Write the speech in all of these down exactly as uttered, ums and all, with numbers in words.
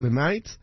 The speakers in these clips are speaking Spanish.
Knights,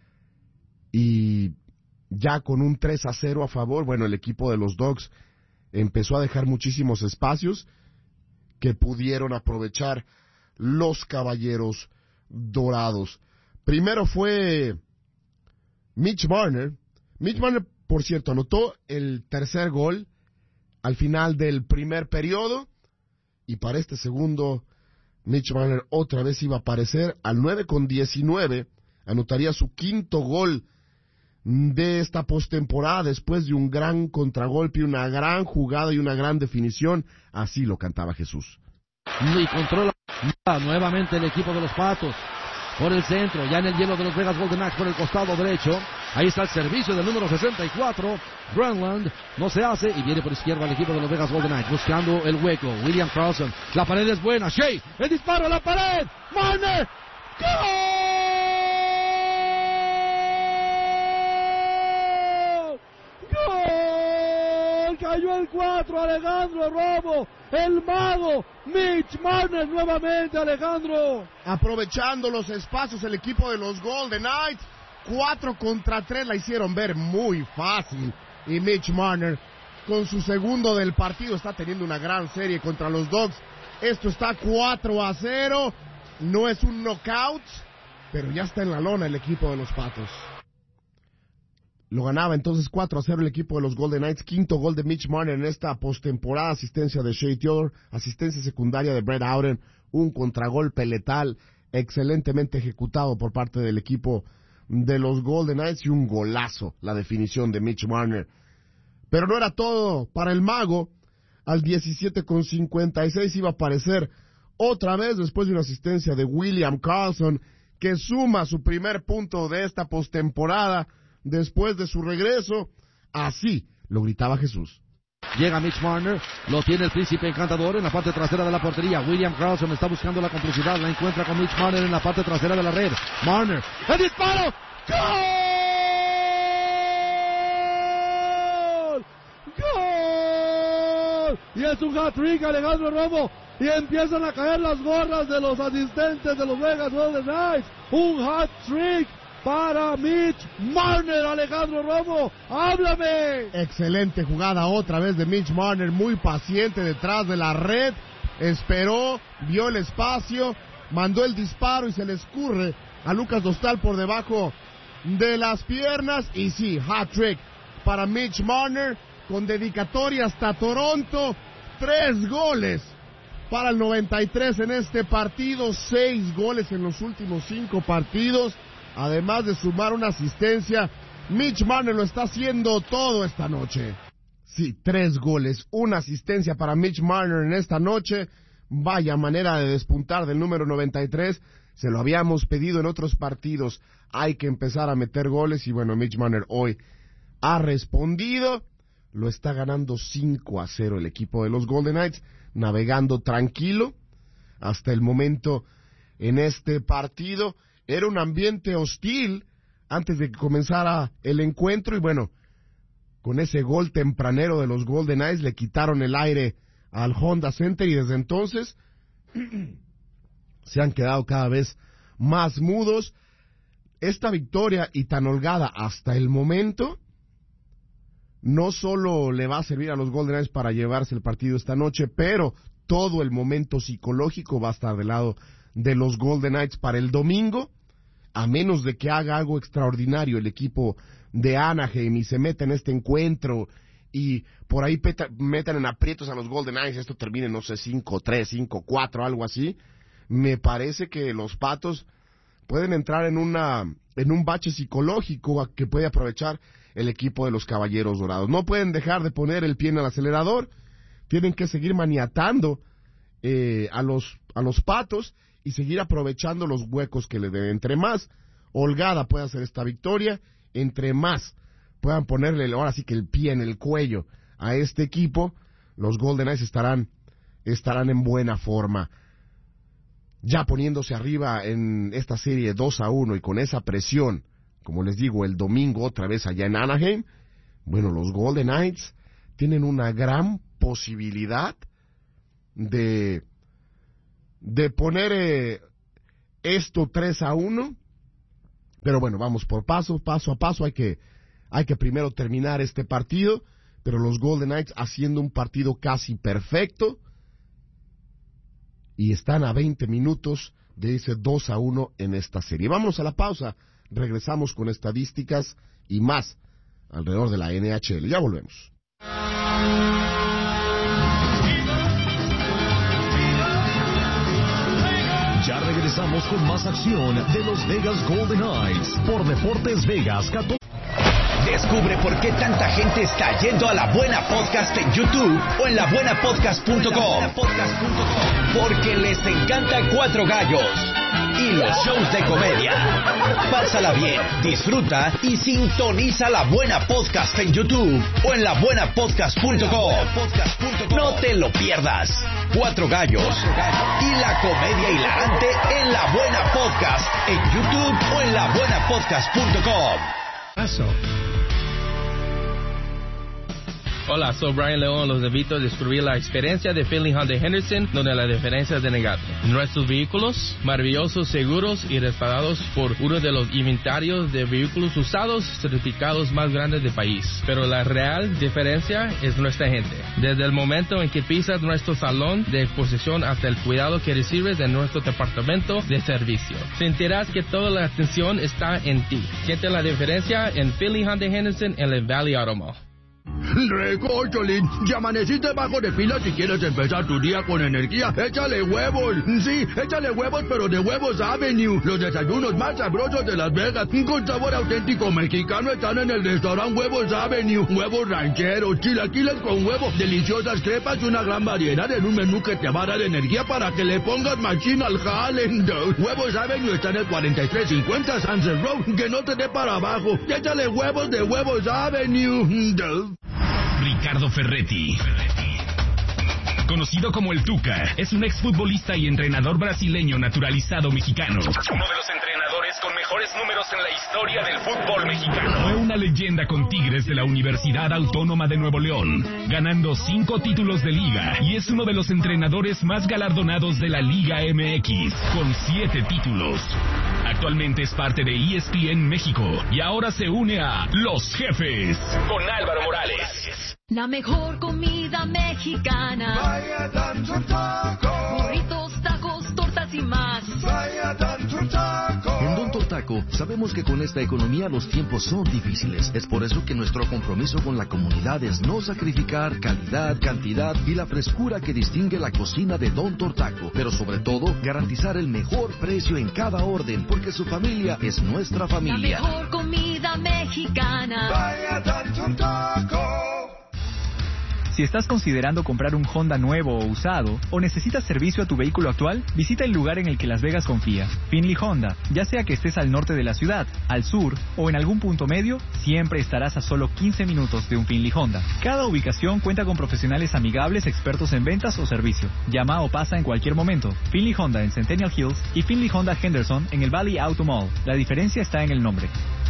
y ya con un tres a cero a favor, bueno, el equipo de los Dogs empezó a dejar muchísimos espacios que pudieron aprovechar los Caballeros Dorados. Primero fue Mitch Marner. Mitch Marner, por cierto, anotó el tercer gol al final del primer periodo, y para este segundo, Mitch Marner otra vez iba a aparecer. Al nueve con diecinueve, anotaría su quinto gol de esta postemporada después de un gran contragolpe, una gran jugada y una gran definición. Así lo cantaba Jesús. Y controla nuevamente el equipo de los Patos por el centro, ya en el hielo de los Vegas Golden Knights por el costado derecho. Ahí está el servicio del número sesenta y cuatro, Granlund, no se hace, y viene por izquierda el equipo de los Vegas Golden Knights buscando el hueco. William Carlson, la pared es buena, Shea, el disparo a la pared, Marner, ¡gol! ¡Gol! Cayó el cuatro, Alejandro Romo, el mago, Mitch Marner nuevamente, Alejandro. Aprovechando los espacios el equipo de los Golden Knights, cuatro contra tres la hicieron ver muy fácil, y Mitch Marner con su segundo del partido está teniendo una gran serie contra los Dogs. Esto está cuatro a cero, no es un knockout, pero ya está en la lona el equipo de los Patos. Lo ganaba entonces cuatro a cero el equipo de los Golden Knights. Quinto gol de Mitch Marner en esta postemporada. Asistencia de Shea Theodore, asistencia secundaria de Brett Howden, un contragolpe letal excelentemente ejecutado por parte del equipo de los Golden Knights, y un golazo la definición de Mitch Marner. Pero no era todo para el mago. Al diecisiete con cincuenta y seis iba a aparecer otra vez después de una asistencia de William Carlson, que suma su primer punto de esta postemporada después de su regreso. Así lo gritaba Jesús. Llega Mitch Marner, lo tiene el príncipe encantador en la parte trasera de la portería. William Carlson está buscando la complicidad, la encuentra con Mitch Marner en la parte trasera de la red. Marner, el disparo, ¡gol! ¡Gol! Y es un hat-trick, Alejandro Romo, y empiezan a caer las gorras de los asistentes de los Vegas Golden Knights. Un hat-trick para Mitch Marner, Alejandro Romo, háblame. Excelente jugada otra vez de Mitch Marner, muy paciente detrás de la red, esperó, vio el espacio, mandó el disparo y se le escurre a Lucas Dostal por debajo de las piernas, y sí, hat-trick para Mitch Marner, con dedicatoria hasta Toronto. Tres goles para el noventa y tres en este partido, seis goles en los últimos cinco partidos. Además de sumar una asistencia, Mitch Marner lo está haciendo todo esta noche. Sí, tres goles, una asistencia para Mitch Marner en esta noche. Vaya manera de despuntar del número noventa y tres. Se lo habíamos pedido en otros partidos. Hay que empezar a meter goles, y bueno, Mitch Marner hoy ha respondido. Lo está ganando cinco a cero el equipo de los Golden Knights, navegando tranquilo hasta el momento en este partido. Era un ambiente hostil antes de que comenzara el encuentro, y bueno, con ese gol tempranero de los Golden Knights le quitaron el aire al Honda Center, y desde entonces se han quedado cada vez más mudos. Esta victoria, y tan holgada hasta el momento, no solo le va a servir a los Golden Knights para llevarse el partido esta noche, pero todo el momento psicológico va a estar del lado de los Golden Knights para el domingo, a menos de que haga algo extraordinario el equipo de Anaheim y se meta en este encuentro y por ahí peta, metan en aprietos a los Golden Knights, esto termine, no sé, cinco tres, cinco cuatro, algo así. Me parece que los Patos pueden entrar en una en un bache psicológico que puede aprovechar el equipo de los Caballeros Dorados. No pueden dejar de poner el pie en el acelerador, tienen que seguir maniatando eh, a los a los Patos y seguir aprovechando los huecos que le den. Entre más holgada pueda ser esta victoria, entre más puedan ponerle ahora sí que el pie en el cuello a este equipo, los Golden Knights estarán, estarán en buena forma. Ya poniéndose arriba en esta serie dos a uno y con esa presión, como les digo, el domingo otra vez allá en Anaheim, bueno, los Golden Knights tienen una gran posibilidad de de poner eh, esto tres a uno Pero bueno, vamos por paso, paso a paso. Hay que, hay que primero terminar este partido, pero los Golden Knights haciendo un partido casi perfecto y están a veinte minutos de ese dos a uno en esta serie. Vámonos a la pausa, regresamos con estadísticas y más alrededor de la N H L. Ya volvemos. Ya regresamos con más acción de los Vegas Golden Knights por Deportes Vegas catorce. Descubre por qué tanta gente está yendo a La Buena Podcast en YouTube o en la buena podcast punto com. Porque les encanta Cuatro Gallos y los shows de comedia. Pásala bien, disfruta y sintoniza La Buena Podcast en YouTube o en la buena podcast punto com. No te lo pierdas. Cuatro Gallos y la comedia hilarante en La Buena Podcast en YouTube o en la buena podcast punto com. Eso. Hola, soy Brian León. Los invito a descubrir la experiencia de Finley Hyundai Henderson, donde la diferencia es de negarte. Nuestros vehículos, maravillosos, seguros y respaldados por uno de los inventarios de vehículos usados certificados más grandes del país. Pero la real diferencia es nuestra gente. Desde el momento en que pisas nuestro salón de exposición hasta el cuidado que recibes de nuestro departamento de servicio, sentirás que toda la atención está en ti. Siente la diferencia en Finley Hyundai Henderson en el Valley Auto Mall. Recócholín, ya amaneciste bajo de fila. Si quieres empezar tu día con energía, échale huevos. Sí, échale huevos, pero de Huevos Avenue. Los desayunos más sabrosos de Las Vegas, con sabor auténtico mexicano, están en el restaurante Huevos Avenue. Huevos rancheros, chilaquiles con huevo, deliciosas crepas y una gran variedad en un menú que te va a dar energía para que le pongas machín al jale. Huevos Avenue está en el cuarenta y tres cincuenta Sunset Road. Que no te dé para abajo. Échale huevos de Huevos Avenue. Ricardo Ferretti, conocido como el Tuca, es un exfutbolista y entrenador brasileño naturalizado mexicano. Uno de los entrenadores con mejores números en la historia del fútbol mexicano. Fue una leyenda con Tigres de la Universidad Autónoma de Nuevo León, ganando cinco títulos de liga, y es uno de los entrenadores más galardonados de la Liga M X, con siete títulos. Actualmente es parte de E S P N México y ahora se une a Los Jefes con Álvaro Morales. La mejor comida mexicana. Vaya Dancho Taco. Burritos, tacos, tortas y más. Vaya Dancho Taco. En Don Tortaco sabemos que con esta economía los tiempos son difíciles. Es por eso que nuestro compromiso con la comunidad es no sacrificar calidad, cantidad y la frescura que distingue la cocina de Don Tortaco. Pero sobre todo, garantizar el mejor precio en cada orden, porque su familia es nuestra familia. La mejor comida mexicana. Vaya Dancho Taco. Si estás considerando comprar un Honda nuevo o usado, o necesitas servicio a tu vehículo actual, visita el lugar en el que Las Vegas confía. Finley Honda. Ya sea que estés al norte de la ciudad, al sur o en algún punto medio, siempre estarás a solo quince minutos de un Finley Honda. Cada ubicación cuenta con profesionales amigables expertos en ventas o servicio. Llama o pasa en cualquier momento. Finley Honda en Centennial Hills y Finley Honda Henderson en el Valley Auto Mall. La diferencia está en el nombre.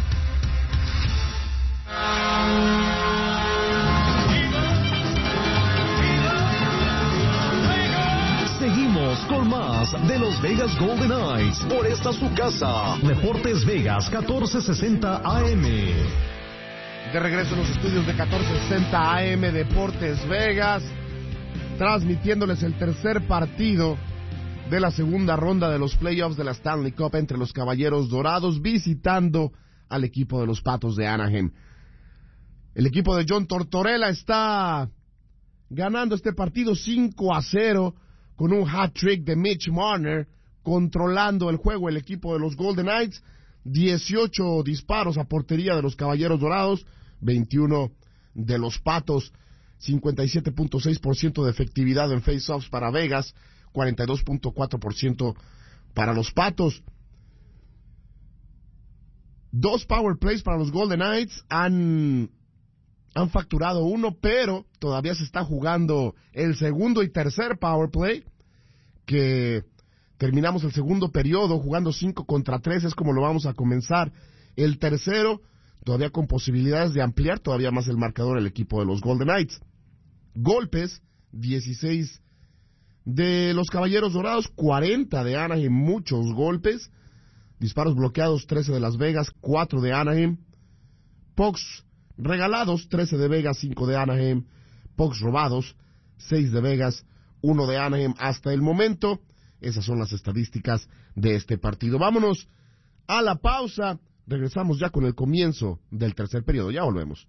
Seguimos con más de los Vegas Golden Knights por esta su casa, Deportes Vegas catorce sesenta A M. De regreso en los estudios de catorce sesenta A M Deportes Vegas, transmitiéndoles el tercer partido de la segunda ronda de los playoffs de la Stanley Cup entre los Caballeros Dorados, visitando al equipo de los Patos de Anaheim. El equipo de John Tortorella está ganando este partido cinco a cero con un hat-trick de Mitch Marner, controlando el juego el equipo de los Golden Knights, dieciocho disparos a portería de los Caballeros Dorados, veintiuno de los Patos, cincuenta y siete punto seis por ciento de efectividad en face-offs para Vegas, cuarenta y dos punto cuatro por ciento para los Patos. Dos power plays para los Golden Knights, han, han facturado uno, pero todavía se está jugando el segundo y tercer power play, que terminamos el segundo periodo jugando cinco contra tres, es como lo vamos a comenzar el tercero, todavía con posibilidades de ampliar todavía más el marcador el equipo de los Golden Knights. Golpes, dieciséis de los Caballeros Dorados, cuarenta de Anaheim, muchos golpes. disparos bloqueados, trece de Las Vegas, cuatro de Anaheim. Pucks regalados, trece de Vegas, cinco de Anaheim. Pucks robados, seis de Vegas, uno de Anaheim hasta el momento. Esas son las estadísticas de este partido. Vámonos a la pausa. Regresamos ya con el comienzo del tercer periodo. Ya volvemos.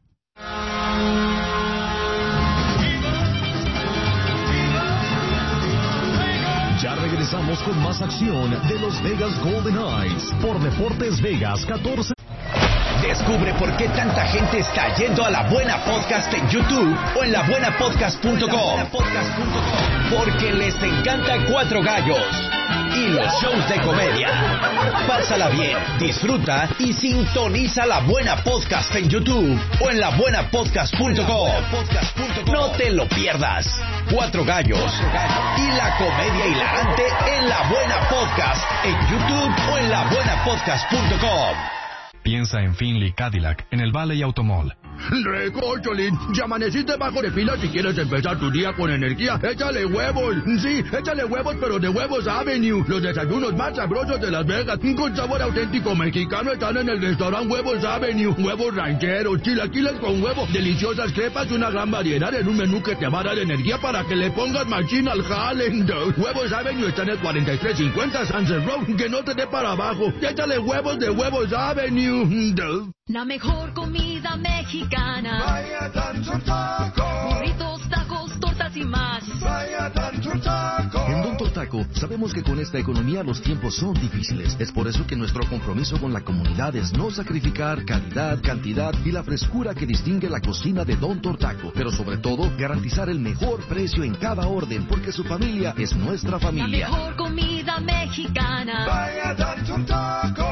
Ya regresamos con más acción de los Vegas Golden Knights por Deportes Vegas catorce. Descubre por qué tanta gente está yendo a La Buena Podcast en YouTube o en la buena podcast punto com. Porque les encanta Cuatro Gallos y los shows de comedia. Pásala bien, disfruta y sintoniza La Buena Podcast en YouTube o en la buena podcast punto com. No te lo pierdas. Cuatro Gallos y la comedia hilarante en La Buena Podcast en YouTube o en la buena podcast punto com. Piensa en Finley Cadillac, en el Valley Automall. Recórcholín, ya amaneciste bajo de pila si quieres empezar tu día con energía. Échale huevos, sí, échale huevos, pero de Huevos Avenue. Los desayunos más sabrosos de Las Vegas, con sabor auténtico mexicano, están en el restaurante Huevos Avenue. Huevos rancheros, chilaquiles con huevo, deliciosas crepas, una gran variedad en un menú que te va a dar energía para que le pongas machín al jale. Huevos Avenue está en el cuarenta y tres cincuenta Sunset Road, que no te dé para abajo. Échale huevos de Huevos Avenue. La mejor comida mexicana. Vaya Don Taco. Burritos, tacos, tortas y más. Vaya Don Taco. En Don Taco sabemos que con esta economía los tiempos son difíciles. Es por eso que nuestro compromiso con la comunidad es no sacrificar calidad, cantidad y la frescura que distingue la cocina de Don Taco. Pero sobre todo, garantizar el mejor precio en cada orden, porque su familia es nuestra familia. La mejor comida mexicana. Vaya Don Taco.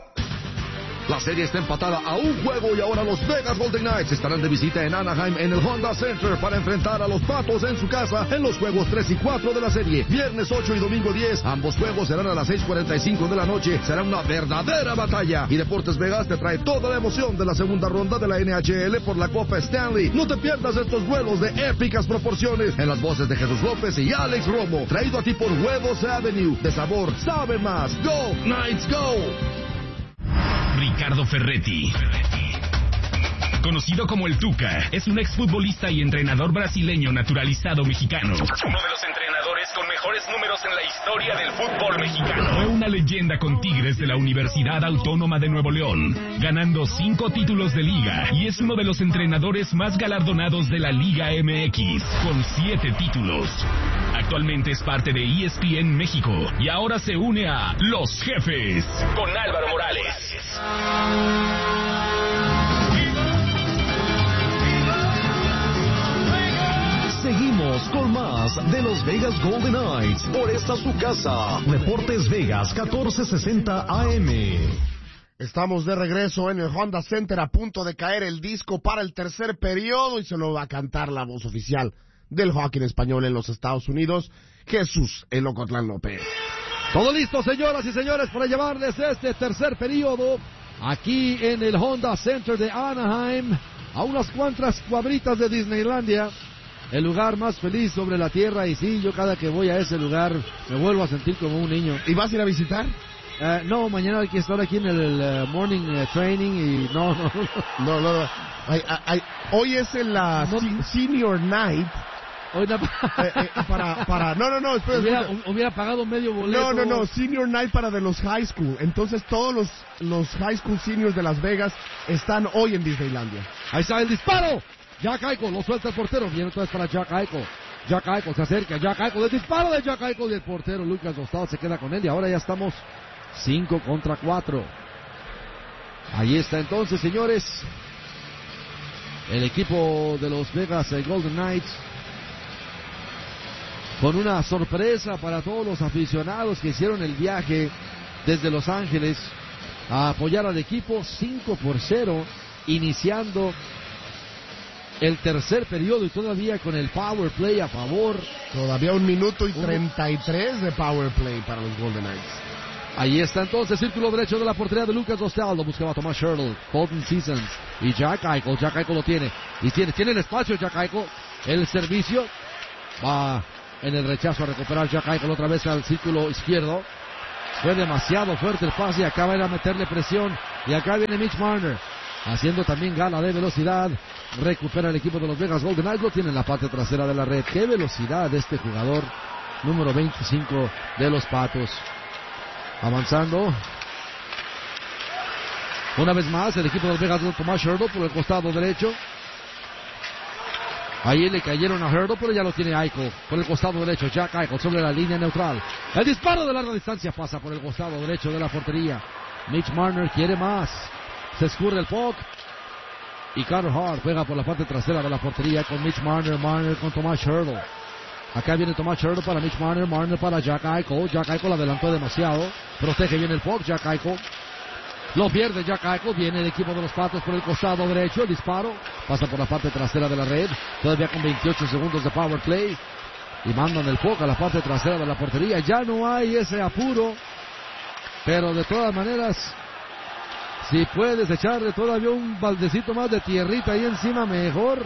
La serie está empatada a un juego y ahora los Vegas Golden Knights estarán de visita en Anaheim en el Honda Center para enfrentar a los Patos en su casa en los juegos tres y cuatro de la serie. Viernes ocho y domingo diez, ambos juegos serán a las seis cuarenta y cinco de la noche. Será una verdadera batalla. Y Deportes Vegas te trae toda la emoción de la segunda ronda de la N H L por la Copa Stanley. No te pierdas estos duelos de épicas proporciones en las voces de Jesús López y Alex Romo. Traído a ti por Huevos Avenue. De sabor, sabe más. Go Knights, go. Ricardo Ferretti, conocido como el Tuca, es un exfutbolista y entrenador brasileño naturalizado mexicano. Uno de los entrenadores con mejores números en la historia del fútbol mexicano. Fue una leyenda con Tigres de la Universidad Autónoma de Nuevo León, ganando cinco títulos de liga, y es uno de los entrenadores más galardonados de la Liga M X, con siete títulos. Actualmente es parte de E S P N México y ahora se une a Los Jefes con Álvaro Morales. Seguimos con más de los Vegas Golden Knights por esta su casa, Deportes Vegas catorce sesenta A M. Estamos de regreso en el Honda Center, a punto de caer el disco para el tercer periodo y se lo va a cantar la voz oficial del hockey en español en los Estados Unidos, Jesús El Ocotlán López. Todo listo, señoras y señores, para llevarles este tercer periodo aquí en el Honda Center de Anaheim, a unas cuantas cuadritas de Disneylandia, el lugar más feliz sobre la tierra. Y sí, yo cada que voy a ese lugar me vuelvo a sentir como un niño. ¿Y vas a ir a visitar? Uh, no, mañana hay que estar aquí en el, el uh, morning uh, training y no, no, no, no, no. Ay, ay, hoy es en la no, senior night. Hoy no, eh, eh, para, para, no, no, no, espera, hubiera, espera. hubiera pagado medio boleto. No, no, no, senior night para de los high school. Entonces todos los, los high school seniors de Las Vegas están hoy en Disneylandia. Ahí está el disparo. Jack Eichel, lo suelta el portero. Viene otra vez para Jack Eichel. Jack Eichel se acerca. Jack Eichel, el disparo de Jack Eichel y el portero Lucas Dostal se queda con él. Y ahora ya estamos cinco contra cuatro. Ahí está entonces, señores, el equipo de los Vegas Golden Knights, con una sorpresa para todos los aficionados que hicieron el viaje desde Los Ángeles a apoyar al equipo. Cinco por cero, iniciando el tercer periodo y todavía con el power play a favor. Todavía un minuto y treinta y tres de power play para los Golden Knights. Ahí está entonces, círculo derecho de la portería de Lucas Dostal. Lo buscaba Tomás Sherrill, Colton Seasons y Jack Eichel. Jack Eichel lo tiene. Y tiene, tiene el espacio Jack Eichel. El servicio va en el rechazo a recuperar Jack Eichel otra vez al círculo izquierdo. Fue demasiado fuerte el pase y acaba de ir a meterle presión. Y acá viene Mitch Marner, haciendo también gala de velocidad. Recupera el equipo de los Vegas Golden Knights. Lo tiene en la parte trasera de la red. Qué velocidad de este jugador, número veinticinco de los Patos. Avanzando. Una vez más, el equipo de los Vegas, Tomás Hertl por el costado derecho. Ahí le cayeron a Hertl, pero ya lo tiene Eichel por el costado derecho. Jack Eichel sobre la línea neutral. El disparo de larga distancia pasa por el costado derecho de la portería. Mitch Marner quiere más. Se escurre el puck. Y Carter Hart juega por la parte trasera de la portería con Mitch Marner. Marner con Tomás Hertl. Acá viene Tomás Hertl para Mitch Marner. Marner para Jack Eichel. Jack Eichel adelantó demasiado. Protege bien el puck Jack Eichel. Lo pierde Jack Eichel. Viene el equipo de los Patos por el costado derecho. El disparo pasa por la parte trasera de la red. Todavía con veintiocho segundos de power play. Y mandan el puck a la parte trasera de la portería. Ya no hay ese apuro. Pero de todas maneras, si puedes echarle todavía un baldecito más de tierrita ahí encima, mejor.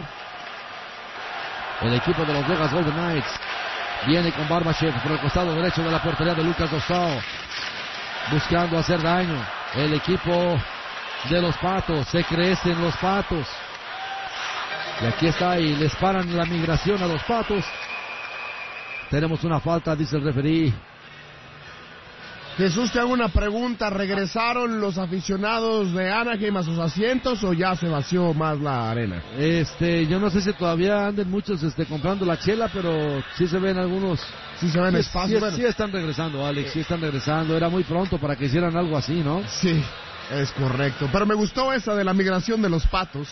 El equipo de los Vegas Golden Knights viene con Barbashev por el costado derecho de la portería de Lucas Dostal, buscando hacer daño. El equipo de los Patos, se crecen los Patos. Y aquí está, y les paran la migración a los Patos. Tenemos una falta, dice el referí. Jesús, te hago una pregunta. ¿Regresaron los aficionados de Anaheim a sus asientos o ya se vació más la arena? Este, yo no sé si todavía anden muchos este, comprando la chela, pero sí se ven algunos. Sí se ven sí, espacios. Sí, bueno. sí están regresando, Alex, sí están regresando. Era muy pronto para que hicieran algo así, ¿no? Sí, es correcto. Pero me gustó esa de la migración de los Patos.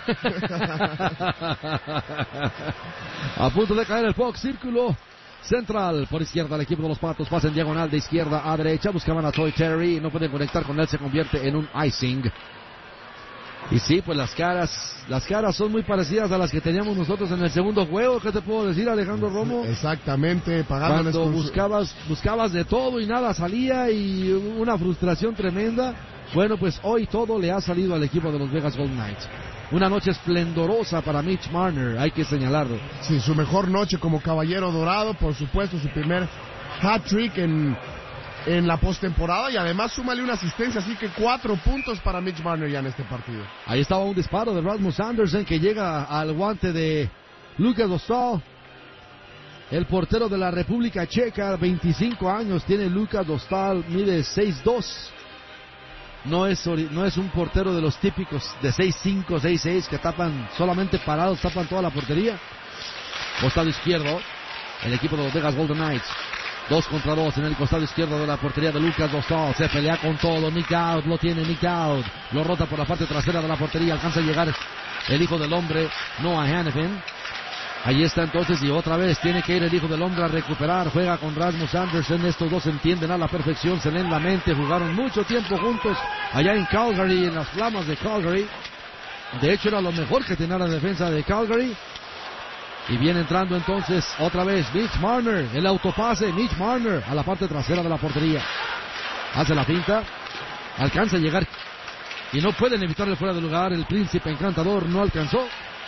A punto de caer el puck, círculo central, por izquierda el equipo de los Patos, pasa en diagonal de izquierda a derecha, buscaban a Troy Terry, no pueden conectar con él, se convierte en un icing. Y sí, pues las caras, las caras son muy parecidas a las que teníamos nosotros en el segundo juego. ¿Qué te puedo decir, Alejandro Romo? Exactamente, pagándoles cuando con buscabas, su... buscabas de todo y nada salía, y una frustración tremenda. Bueno, pues hoy todo le ha salido al equipo de los Vegas Golden Knights. Una noche esplendorosa para Mitch Marner, hay que señalarlo. Sí, su mejor noche como caballero dorado, por supuesto, su primer hat-trick en, en la postemporada, y además súmale una asistencia, así que cuatro puntos para Mitch Marner ya en este partido. Ahí estaba un disparo de Rasmus Andersen que llega al guante de Lucas Dostal. El portero de la República Checa, veinticinco años tiene Lucas Dostal, mide seis dos. No es, no es un portero de los típicos de seis cinco, seis seis que tapan, solamente parados, tapan toda la portería. Costado izquierdo, el equipo de los Vegas Golden Knights. Dos contra dos en el costado izquierdo de la portería de Lucas Dostal. Se pelea con todo, Nick Out, lo tiene Nick Out. Lo rota por la parte trasera de la portería, alcanza a llegar el hijo del hombre, Noah Hanifin. Ahí está entonces, y otra vez tiene que ir el hijo del hombre a recuperar. Juega con Rasmus Andersen. Estos dos se entienden a la perfección, se leen la mente. Jugaron mucho tiempo juntos allá en Calgary, en las Flamas de Calgary. De hecho, era lo mejor que tenía la defensa de Calgary. Y viene entrando entonces otra vez Mitch Marner. El autopase, Mitch Marner a la parte trasera de la portería. Hace la finta. Alcanza a llegar. Y no pueden evitarle fuera de lugar. El príncipe encantador no alcanzó.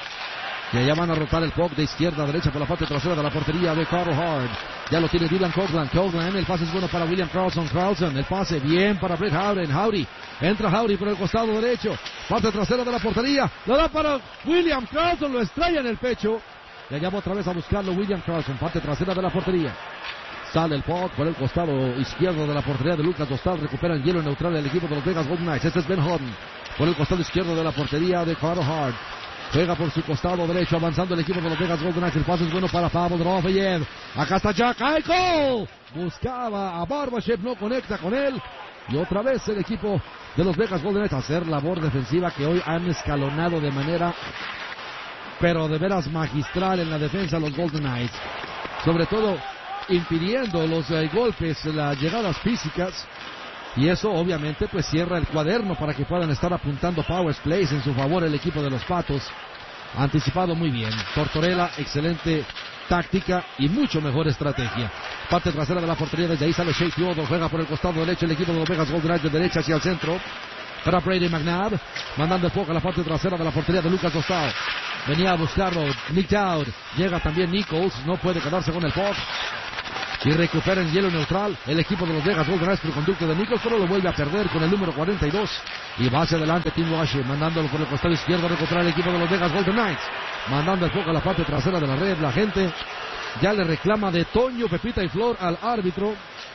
Y allá van a rotar el puck de izquierda a derecha por la parte trasera de la portería de Carter Hart. Ya lo tiene Dylan Coghlan. Coghlan, el pase es bueno para William Karlsson. Karlsson, el pase bien para Brett Howden. Howdy, entra Howdy por el costado derecho. Parte trasera de la portería. Lo da para William Karlsson, lo estrella en el pecho. Y allá va otra vez a buscarlo William Karlsson. Parte trasera de la portería. Sale el puck por el costado izquierdo de la portería de Lucas Dostal. Recupera el hielo neutral el equipo de los Vegas Golden Knights. Este es Ben Houghton por el costado izquierdo de la portería de Carter Hart. Juega por su costado derecho, avanzando el equipo de los Vegas Golden Knights. El pase es bueno para Pavel Dorofeyev. Acá está Jack Eichel. Buscaba a Barbashev, no conecta con él. Y otra vez el equipo de los Vegas Golden Knights a hacer labor defensiva que hoy han escalonado de manera, pero de veras magistral en la defensa los Golden Knights. Sobre todo impidiendo los eh, golpes, las llegadas físicas. Y eso obviamente pues cierra el cuaderno para que puedan estar apuntando power plays en su favor el equipo de los Patos. Anticipado muy bien. Tortorella, excelente táctica y mucho mejor estrategia. Parte trasera de la portería, desde ahí sale Shea Theodore, juega por el costado derecho el equipo de los Vegas Golden Knights de derecha hacia el centro. Para Brady McNabb, mandando el puck a la parte trasera de la portería de Lucas Dostal. Venía a buscarlo Nick Dowd, llega también Nichols, no puede quedarse con el puck. Y recupera en hielo neutral el equipo de los Vegas Golden Knights por conducto de Nichols, pero lo vuelve a perder con el número cuarenta y dos. Y va hacia adelante Tim Walsh, mandándolo por el costado izquierdo a recuperar el equipo de los Vegas Golden Knights. Mandando el foco a la parte trasera de la red. La gente ya le reclama de Toño, Pepita y Flor al árbitro.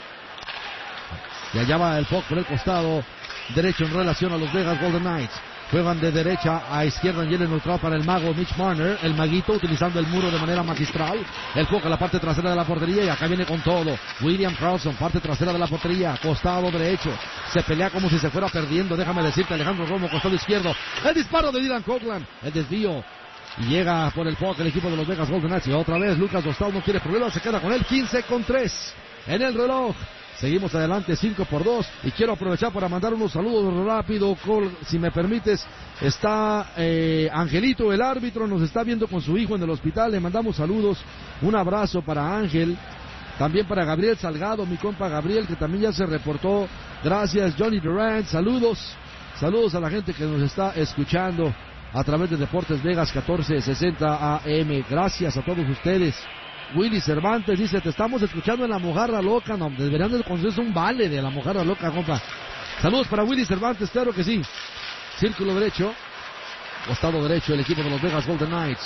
Y allá va el foco por el costado derecho en relación a los Vegas Golden Knights. Juegan de derecha a izquierda en hielo neutral para el mago Mitch Marner, el maguito utilizando el muro de manera magistral. El foco a la parte trasera de la portería y acá viene con todo. William Carlson, parte trasera de la portería, costado derecho. Se pelea como si se fuera perdiendo, déjame decirte, Alejandro Romo, costado izquierdo. El disparo de Dylan Coghlan, el desvío. Y llega por el foco el equipo de los Vegas Golden Knights. Y otra vez Lucas Dostal no quiere problemas, se queda con él quince con tres en el reloj. Seguimos adelante cinco por dos y quiero aprovechar para mandar unos saludos rápido. Si me permites, está eh, Angelito, el árbitro, nos está viendo con su hijo en el hospital. Le mandamos saludos, un abrazo para Ángel, también para Gabriel Salgado, mi compa Gabriel, que también ya se reportó. Gracias, Johnny Durant, saludos, saludos a la gente que nos está escuchando a través de Deportes Vegas catorce sesenta A M. Gracias a todos ustedes. Willy Cervantes dice, te estamos escuchando en la mojarra loca. No, deberían de conseguirse un vale de la mojarra loca, compa. Saludos para Willy Cervantes, claro que sí. Círculo derecho, costado derecho el equipo de los Vegas Golden Knights.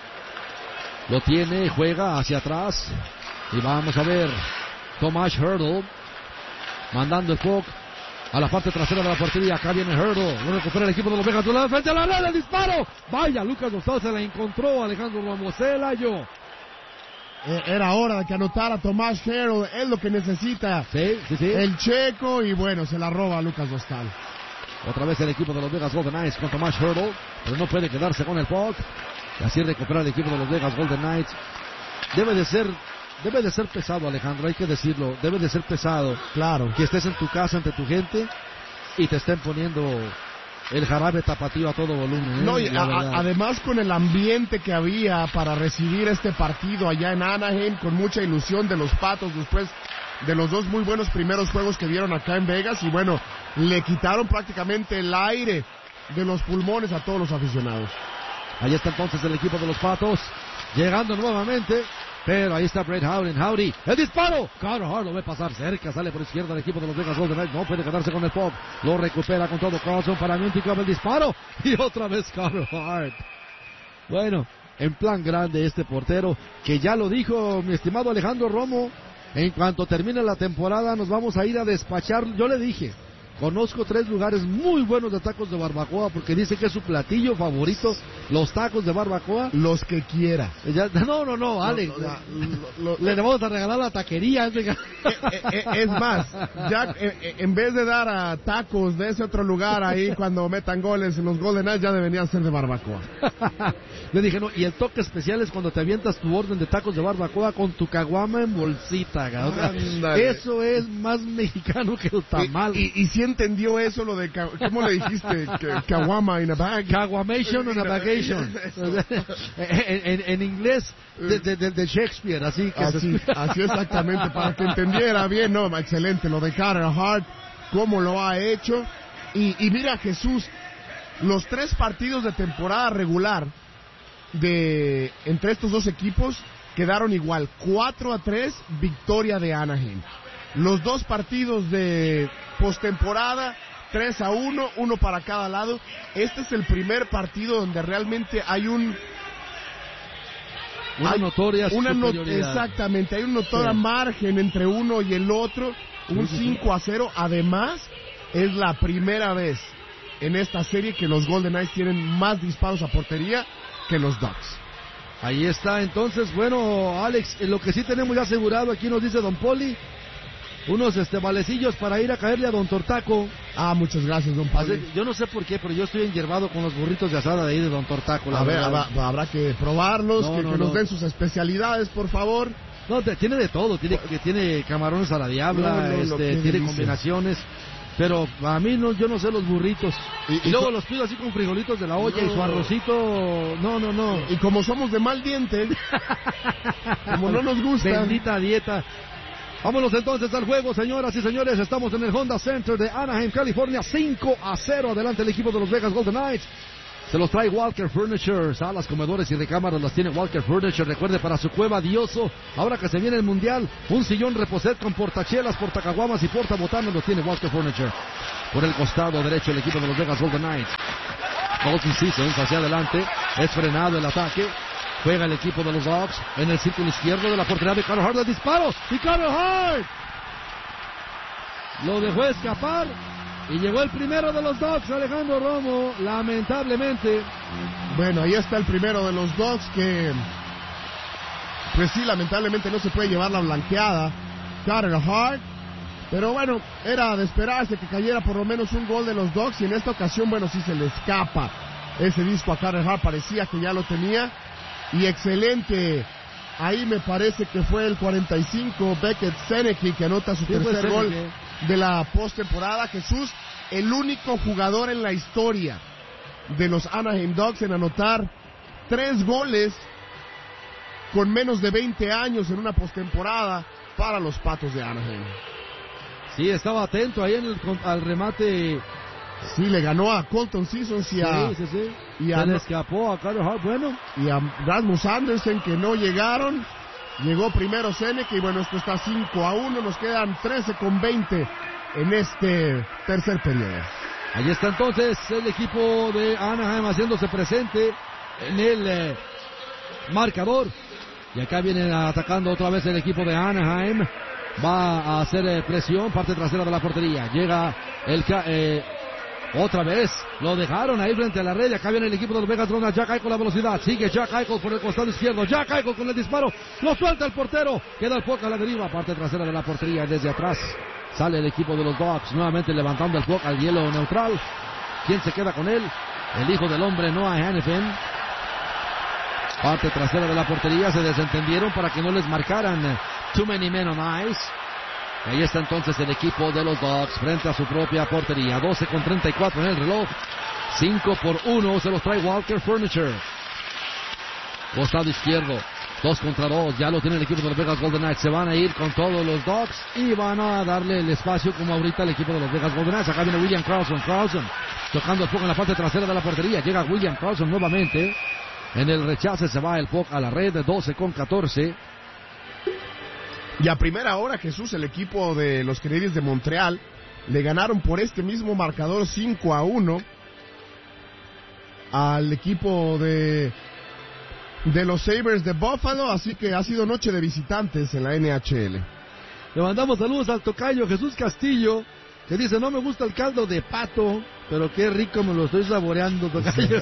Lo tiene, juega hacia atrás. Y vamos a ver, Tomas Hertl mandando el puck a la parte trasera de la portería. Acá viene Hertl, lo recupera el equipo de los Vegas Golden Knights. Frente a la red, el disparo. Vaya, Lucas Dostal se la encontró. Alejandro Romo se la halló. Era hora de que anotara Tomás Hertl, es lo que necesita sí, sí, sí. el checo, y bueno, se la roba Lucas Dostal. Otra vez el equipo de los Vegas Golden Knights con Tomás Hertl, pero no puede quedarse con el puck. Y así recuperar el equipo de los Vegas Golden Knights. Debe de ser, debe de ser pesado, Alejandro, hay que decirlo, debe de ser pesado. Claro. Que estés en tu casa ante tu gente y te estén poniendo el jarabe tapatío a todo volumen. ¿eh? No, y a, a, además con el ambiente que había para recibir este partido allá en Anaheim, con mucha ilusión de los Patos después de los dos muy buenos primeros juegos que dieron acá en Vegas, y bueno, le quitaron prácticamente el aire de los pulmones a todos los aficionados. Ahí está entonces el equipo de los Patos, llegando nuevamente. Pero ahí está Brett Howden, Howdy, el disparo, Carter Hart lo ve pasar cerca, sale por izquierda el equipo de los Vegas Golden Knights, no puede quedarse con el puck, lo recupera con todo Carlson para Mintikov, el disparo, y otra vez Carter Hart. Bueno, en plan grande este portero, que ya lo dijo mi estimado Alejandro Romo, en cuanto termine la temporada nos vamos a ir a despachar. Yo le dije, conozco tres lugares muy buenos de tacos de barbacoa, porque dice que es su platillo favorito, los tacos de barbacoa. Los que quiera. Ya, no, no, no, Alex. No, no, no, le vamos a regalar la taquería. Eh, eh, es más, ya eh, en vez de dar a tacos de ese otro lugar ahí cuando metan goles en los Golden Knights, ya deberían ser de barbacoa. Le dije, no, y el toque especial es cuando te avientas tu orden de tacos de barbacoa con tu caguama en bolsita. O sea, eso es más mexicano que el tamal. Y, y, y si entendió eso, lo de, ¿cómo le dijiste? Caguama in a bag. Caguamation in a bagation. en, en, en inglés de, de, de, de Shakespeare, así que así, se... así exactamente, para que entendiera bien. No, excelente, lo de Carter Hart, cómo lo ha hecho. Y, y mira, Jesús, los tres partidos de temporada regular de entre estos dos equipos quedaron igual, cuatro a tres, victoria de Anaheim. Los dos partidos de postemporada, tres a uno, uno para cada lado. Este es el primer partido donde realmente hay un... Una hay notoria una no, superioridad. Exactamente, hay un notorio sí. margen entre uno y el otro, un cinco a cero. Además, es la primera vez en esta serie que los Golden Knights tienen más disparos a portería que los Ducks. Ahí está, entonces, bueno, Alex, lo que sí tenemos ya asegurado, aquí nos dice Don Poli, unos este valecillos para ir a caerle a Don Tortaco. Ah, muchas gracias, Don Poli. Yo no sé por qué, pero yo estoy enyerbado con los burritos de asada de ahí de Don Tortaco. La a ver, habrá, habrá que probarlos, no, que, no, que nos no. den sus especialidades, por favor. No, te, tiene de todo, tiene, que tiene camarones a la diabla, no, no, este, tiene combinaciones. Pero a mí no, yo no sé los burritos. Y, y, y luego co- los pido así con frijolitos de la olla no, y su arrocito. No, no, no. Y como somos de mal diente, como no nos gusta. Bendita dieta. Vámonos entonces al juego, señoras y señores. Estamos en el Honda Center de Anaheim, California. cinco a cero. Adelante el equipo de los Vegas Golden Knights. Se los trae Walker Furniture. Salas, comedores y recámaras las tiene Walker Furniture. Recuerde, para su cueva dioso, ahora que se viene el mundial, un sillón reposet con portachelas, portacaguamas y portabotanas lo tiene Walker Furniture. Por el costado derecho el equipo de los Vegas Golden Knights. Colton Sissons hacia adelante, es frenado el ataque. Juega el equipo de los Dogs en el círculo izquierdo de la portería de Carter Hart. El disparo y Carter Hart lo dejó escapar. Y llegó el primero de los Dogs, Alejandro Romo, lamentablemente. Bueno, ahí está el primero de los Dogs que, pues sí, lamentablemente no se puede llevar la blanqueada. Carter Hart. Pero bueno, era de esperarse que cayera por lo menos un gol de los Dogs. Y en esta ocasión, bueno, sí se le escapa ese disco a Carter Hart. Parecía que ya lo tenía. Y excelente. Ahí me parece que fue el cuarenta y cinco, Beckett Seneke, que anota su tercer gol de la postemporada. Jesús, el único jugador en la historia de los Anaheim Ducks en anotar tres goles con menos de veinte años en una postemporada para los Patos de Anaheim. Sí, estaba atento ahí en el, al remate. Sí, le ganó a Colton Sissons y a... Sí, sí, sí. Y a, Se le escapó a Carter Hart, bueno. Y a Rasmus Andersen, que no llegaron. Llegó primero Seneke y bueno, esto está cinco a uno. Nos quedan trece con veinte en este tercer periodo. Ahí está entonces el equipo de Anaheim haciéndose presente en el eh, marcador. Y acá viene atacando otra vez el equipo de Anaheim. Va a hacer eh, presión, parte trasera de la portería. Llega el... Eh, Otra vez, lo dejaron ahí frente a la red. Acá viene el equipo de los Vegas Golden. Jack Eichel la velocidad, sigue Jack Eichel por el costado izquierdo. Jack Eichel con el disparo, lo suelta el portero. Queda el puck a la deriva, parte trasera de la portería. Desde atrás sale el equipo de los Dogs, nuevamente levantando el puck al hielo neutral. ¿Quién se queda con él? El hijo del hombre, Noah Hanifin. Parte trasera de la portería, se desentendieron para que no les marcaran too many men on ice. Ahí está entonces el equipo de los Dogs frente a su propia portería. doce con treinta y cuatro en el reloj. cinco por uno se los trae Walker Furniture. Costado izquierdo. dos contra dos. Ya lo tiene el equipo de los Vegas Golden Knights. Se van a ir con todos los Dogs y van a darle el espacio como ahorita el equipo de los Vegas Golden Knights. Acá viene William Karlsson. Karlsson tocando el puck en la parte trasera de la portería. Llega William Karlsson nuevamente. En el rechace se va el puck a la red. doce con catorce. Y a primera hora, Jesús, el equipo de los Canadiens de Montreal le ganaron por este mismo marcador cinco a uno al equipo de, de los Sabres de Buffalo, así que ha sido noche de visitantes en la N H L. Le mandamos saludos al tocayo Jesús Castillo, que dice, no me gusta el caldo de pato, pero qué rico me lo estoy saboreando, tocayo.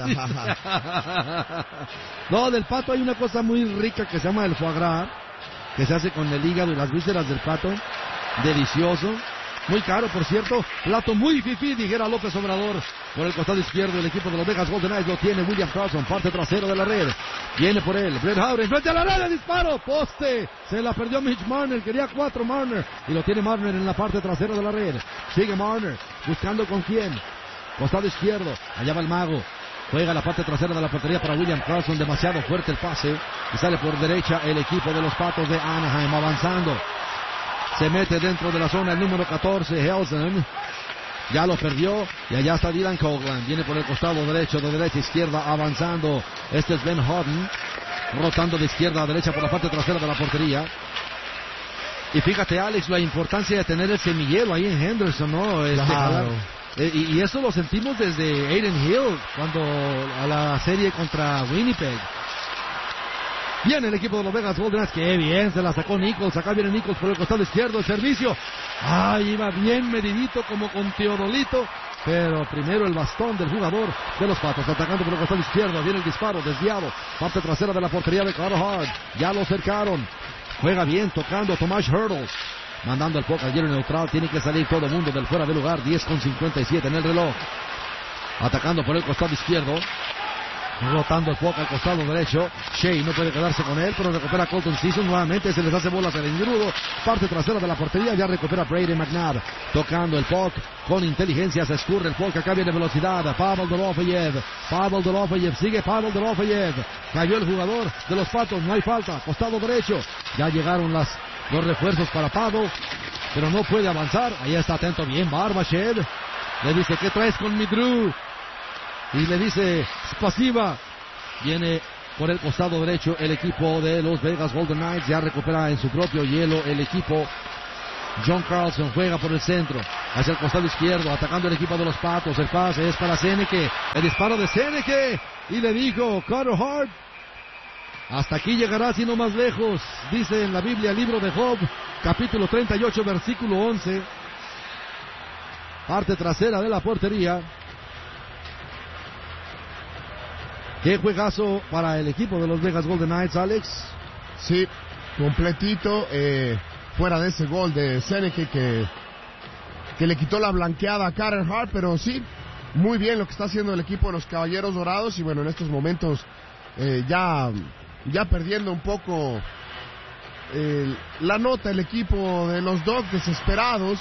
No, del pato hay una cosa muy rica que se llama el foie gras, que se hace con el hígado y las vísceras del pato. Delicioso. Muy caro, por cierto. Plato muy fifí, dijera López Obrador. Por el costado izquierdo, el equipo de los Vegas Golden Knights lo tiene William Karlsson, parte trasero de la red. Viene por él, Brett Howard, frente a la red, el disparo, poste. Se la perdió Mitch Marner, quería cuatro Marner. Y lo tiene Marner en la parte trasera de la red. Sigue Marner, buscando con quién. Costado izquierdo, allá va el mago. Juega la parte trasera de la portería para William Karlsson. Demasiado fuerte el pase. Y sale por derecha el equipo de los Patos de Anaheim avanzando. Se mete dentro de la zona el número catorce, Helsen. Ya lo perdió. Y allá está Dylan Coghlan. Viene por el costado derecho, de derecha a izquierda, avanzando. Este es Ben Houghton. Rotando de izquierda a derecha por la parte trasera de la portería. Y fíjate, Alex, la importancia de tener el semillero ahí en Henderson, ¿no? Este, claro. Eh, y, y eso lo sentimos desde Aiden Hill, cuando a la serie contra Winnipeg. Viene el equipo de los Vegas Golden Knights, que bien, se la sacó Nichols. Acá viene Nichols por el costado izquierdo, el servicio. Ay, iba bien medidito como con Teodolito. Pero primero el bastón del jugador de los Patos, atacando por el costado izquierdo. Viene el disparo, desviado, parte trasera de la portería de Carter Hart. Ya lo cercaron. Juega bien, tocando Tomas Hurdles. Mandando el puck al hielo neutral, tiene que salir todo el mundo del fuera de lugar. diez con cincuenta y siete en el reloj. Atacando por el costado izquierdo. Rotando el puck al costado derecho. Shea no puede quedarse con él, pero recupera Colton Sissons. Nuevamente se les hace bolas al engrudo. Parte trasera de la portería, ya recupera Brady McNabb. Tocando el puck con inteligencia, se escurre el puck. Acá viene velocidad. Pavel Dorofeyev. Pavel Dorofeyev. Sigue Pavel Dorofeyev. Cayó el jugador de los Patos. No hay falta. Costado derecho. Ya llegaron las los refuerzos para Pavel, pero no puede avanzar. Ahí está atento bien Barbashev. Le dice, ¿qué traes con mi Drew? y le dice pasiva. Viene por el costado derecho el equipo de los Vegas Golden Knights. Ya recupera en su propio hielo el equipo. John Carlson juega por el centro, hacia el costado izquierdo, atacando el equipo de los Patos. El pase es para Seneke, el disparo de Seneke, y le dijo Carter Hart: hasta aquí llegará, sino más lejos. Dice en la Biblia, libro de Job, capítulo treinta y ocho, versículo once. Parte trasera de la portería. Qué juegazo para el equipo de los Vegas Golden Knights, Alex. Sí, completito. Eh, fuera de ese gol de Seneke que, que le quitó la blanqueada a Carter Hart, pero sí, muy bien lo que está haciendo el equipo de los Caballeros Dorados. Y bueno, en estos momentos eh, ya, ya perdiendo un poco eh, la nota el equipo de los Dogs, desesperados.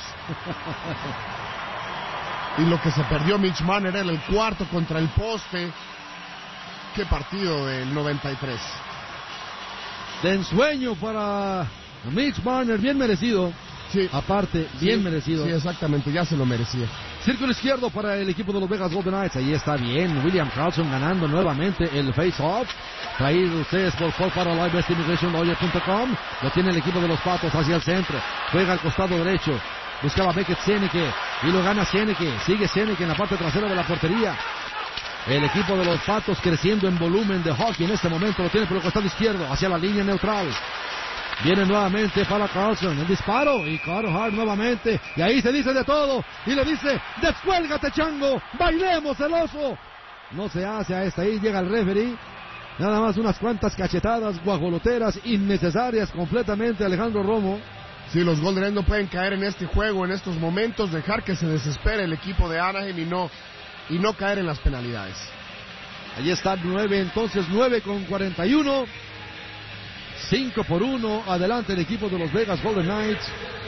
Y lo que se perdió Mitch Marner era el cuarto contra el poste. Qué partido del noventa y tres. De ensueño para Mitch Marner, bien merecido. Sí. Aparte, bien sí, merecido. Sí, exactamente, ya se lo merecía. Círculo izquierdo para el equipo de los Vegas Golden Knights. Ahí está bien William Carlson ganando nuevamente el face-off. Traído ustedes por Paul Farrell, Live Best Immigration Lawyer punto com. Lo tiene el equipo de los Patos hacia el centro. Juega al costado derecho. Buscaba Beckett Seneke y lo gana Seneke. Sigue Seneke en la parte trasera de la portería. El equipo de los Patos creciendo en volumen de hockey en este momento. Lo tiene por el costado izquierdo hacia la línea neutral. Viene nuevamente para Carlson, el disparo, y Carter Hart nuevamente, y ahí se dice de todo, y le dice: descuélgate, chango, bailemos el oso. No se hace, a esta ahí llega el referee, nada más unas cuantas cachetadas guajoloteras innecesarias completamente, Alejandro Romo. Sí, los Golden Knights no pueden caer en este juego en estos momentos, dejar que se desespere el equipo de Anaheim y no, y no caer en las penalidades. Allí está nueve, entonces nueve con cuarenta y uno. cinco por uno, adelante el equipo de los Vegas Golden Knights.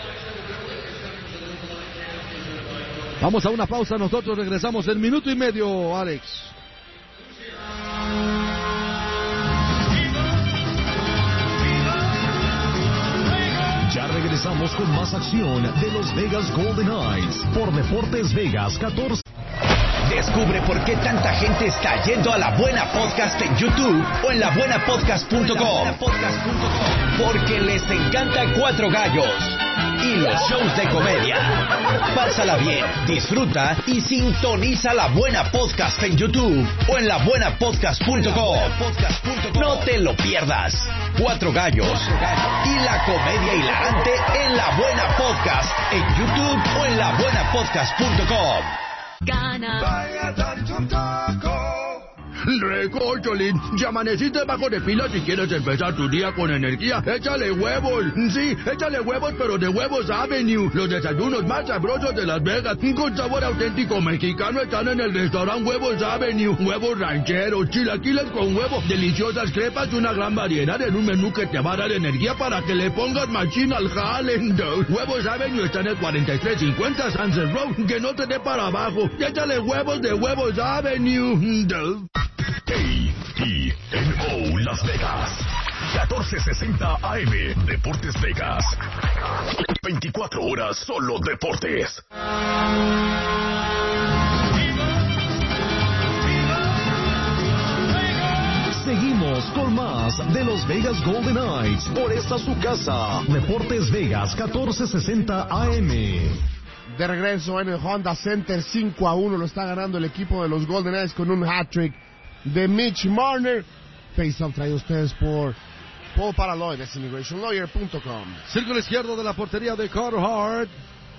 Vamos a una pausa, nosotros regresamos en minuto y medio, Alex. Ya regresamos con más acción de los Vegas Golden Knights por Deportes Vegas catorce. Descubre por qué tanta gente está yendo a La Buena Podcast en YouTube o en la buena podcast punto com. Porque les encanta Cuatro Gallos y los shows de comedia. Pásala bien, disfruta y sintoniza La Buena Podcast en YouTube o en la buena podcast punto com. No te lo pierdas. Cuatro Gallos y la comedia hilarante en La Buena Podcast en YouTube o en la buena podcast punto com. Gana. Vaya tanto taco. Recócholín, ya amaneciste bajo de pila. Si quieres empezar tu día con energía, échale huevos. Sí, échale huevos, pero de Huevos Avenue. Los desayunos más sabrosos de Las Vegas, con sabor auténtico mexicano, están en el restaurante Huevos Avenue. Huevos rancheros, chilaquiles con huevo, deliciosas crepas y una gran variedad en un menú que te va a dar energía para que le pongas machín al jale. Huevos Avenue está en el cuarenta y tres cincuenta Sunset Road. Que no te dé para abajo. Échale huevos de Huevos Avenue. A E N O Las Vegas, catorce sesenta A M, Deportes Vegas, veinticuatro horas solo deportes. Seguimos con más de los Vegas Golden Knights por esta su casa, Deportes Vegas catorce sesenta A M. De regreso en el Honda Center, cinco a uno lo está ganando el equipo de los Golden Knights con un hat-trick de Mitch Marner. Face-off traído ustedes por Paul Farrell, Best Immigration Lawyer punto com. Círculo izquierdo de la portería de Carter Hart.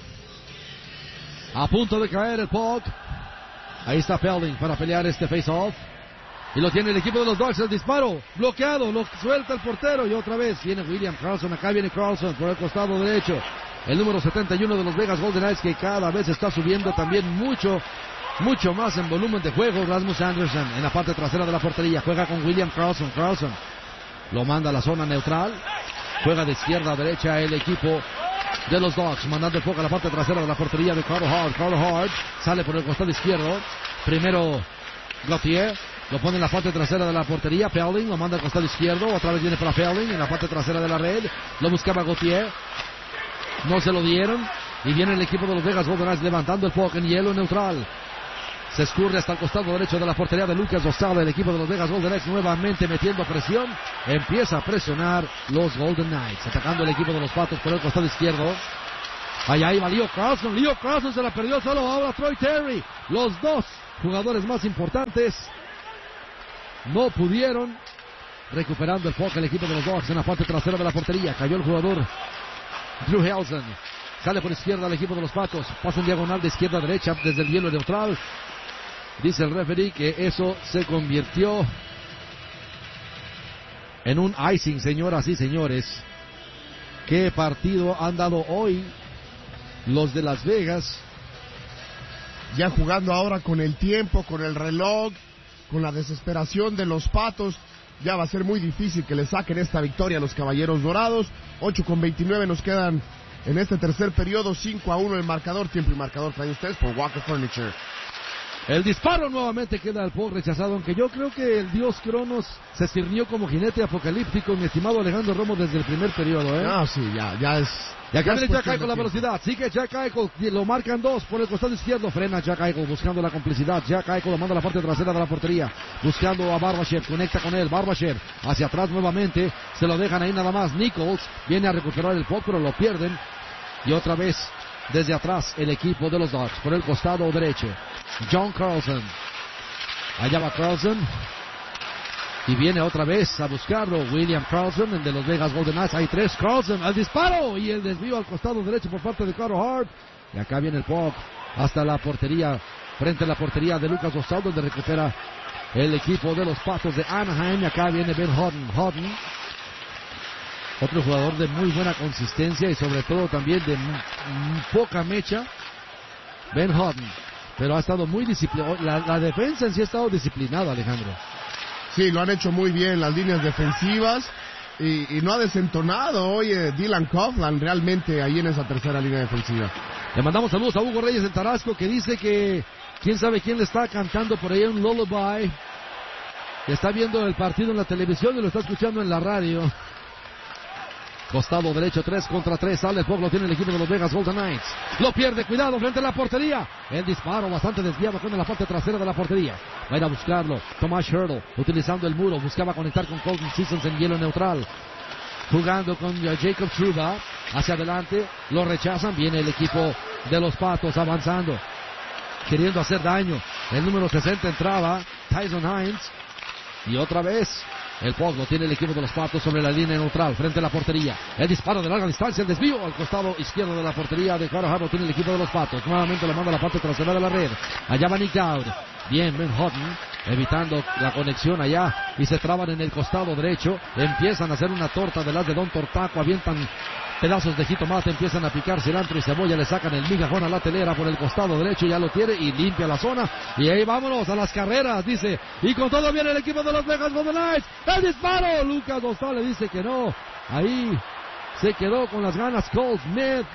A punto de caer el puck. Ahí está Felding para pelear este face-off. Y lo tiene el equipo de los Dogs. El disparo bloqueado. Lo suelta el portero. Y otra vez viene William Carlson. Acá viene Carlson por el costado derecho. El número setenta y uno de los Vegas Golden Knights, que cada vez está subiendo también mucho. Mucho más en volumen de juego. Rasmus Anderson en la parte trasera de la portería. Juega con William Carlson. Carlson lo manda a la zona neutral. Juega de izquierda a derecha el equipo de los Dogs. Mandando el puck a la parte trasera de la portería de Carter Hart. Carter Hart sale por el costado izquierdo. Primero Gauthier. Lo pone en la parte trasera de la portería. Felding lo manda al costado izquierdo. Otra vez viene para Felding en la parte trasera de la red. Lo buscaba Gauthier. No se lo dieron. Y viene el equipo de los Vegas Golden Knights levantando el puck en hielo neutral. Se escurre hasta el costado derecho de la portería de Lucas Dostal. El equipo de los Vegas Golden Knights nuevamente metiendo presión. Empieza a presionar los Golden Knights. Atacando el equipo de los Patos por el costado izquierdo. Allá iba Leo Carlson. Leo Carlson se la perdió solo. Ahora Troy Terry. Los dos jugadores más importantes no pudieron. Recuperando el puck el equipo de los Dogs en la parte trasera de la portería. Cayó el jugador Drew Helsen. Sale por izquierda el equipo de los Patos. Pasa en diagonal de izquierda a derecha desde el hielo neutral. Dice el referee que eso se convirtió en un icing, señoras y señores. ¿Qué partido han dado hoy los de Las Vegas? Ya jugando ahora con el tiempo, con el reloj, con la desesperación de los Patos. Ya va a ser muy difícil que le saquen esta victoria a los Caballeros Dorados. ocho con veintinueve nos quedan en este tercer periodo. cinco a uno el marcador. Tiempo y marcador traen ustedes por Walker Furniture. El disparo nuevamente queda al puck rechazado, aunque yo creo que el dios Cronos se sirvió como jinete apocalíptico, mi estimado Alejandro Romo, desde el primer periodo, ¿eh? Ah, sí, ya, ya es... Y acá viene Jack Eichel con la velocidad, sigue Jack Eichel, lo marcan dos por el costado izquierdo, frena Jack Eichel buscando la complicidad, Jack Eichel lo manda a la parte trasera de la portería, buscando a Barbashev, conecta con él, Barbashev hacia atrás nuevamente, se lo dejan ahí nada más, Nichols viene a recuperar el puck, pero lo pierden, y otra vez desde atrás el equipo de los Dogs por el costado derecho. John Carlson. Allá va Carlson. Y viene otra vez a buscarlo William Carlson, el de los Vegas Golden Knights. Hay tres. Carlson al disparo. Y el desvío al costado derecho por parte de Carter Hart. Y acá viene el puck hasta la portería. Frente a la portería de Lucas Dostal, donde recupera el equipo de los Patos de Anaheim. Y acá viene Ben Houghton. Houghton. Otro jugador de muy buena consistencia y sobre todo también de m- m- poca mecha. Ben Houghton. Pero ha estado muy disciplinado. La, la defensa en sí ha estado disciplinada, Alejandro. Sí, lo han hecho muy bien las líneas defensivas. Y, y no ha desentonado hoy eh, Dylan Coughlin realmente ahí en esa tercera línea defensiva. Le mandamos saludos a Hugo Reyes en Tarasco, que dice que quién sabe quién le está cantando por ahí un lullaby. Que está viendo el partido en la televisión y lo está escuchando en la radio. Costado derecho, tres contra tres, sale el pueblo, lo tiene el equipo de los Vegas Golden Knights. Lo pierde, cuidado, frente a la portería. El disparo bastante desviado con la parte trasera de la portería. Va a ir a buscarlo, Thomas Hertl, utilizando el muro, buscaba conectar con Colton Sissons en hielo neutral. Jugando con Jacob Trouba, hacia adelante, lo rechazan, viene el equipo de los Patos avanzando, queriendo hacer daño. El número sesenta entraba, Tyson Hines, y otra vez... El puck lo tiene el equipo de los Patos sobre la línea neutral, frente a la portería. El disparo de larga distancia, el desvío al costado izquierdo de la portería de Carter Hart lo tiene el equipo de los Patos. Nuevamente lo manda a la parte trasera de la red. Allá va Nick Dowd. Bien, Ben Houghton, evitando la conexión allá. Y se traban en el costado derecho. Empiezan a hacer una torta de las de Don Tortaco. Avientan pedazos de jitomate, empiezan a picar cilantro y cebolla, le sacan el migajón a la telera por el costado derecho, ya lo tiene y limpia la zona, y ahí vámonos a las carreras, dice, y con todo viene el equipo de los Vegas Golden Knights, el disparo, Lucas Dostal le dice que no, ahí se quedó con las ganas Cole Smith,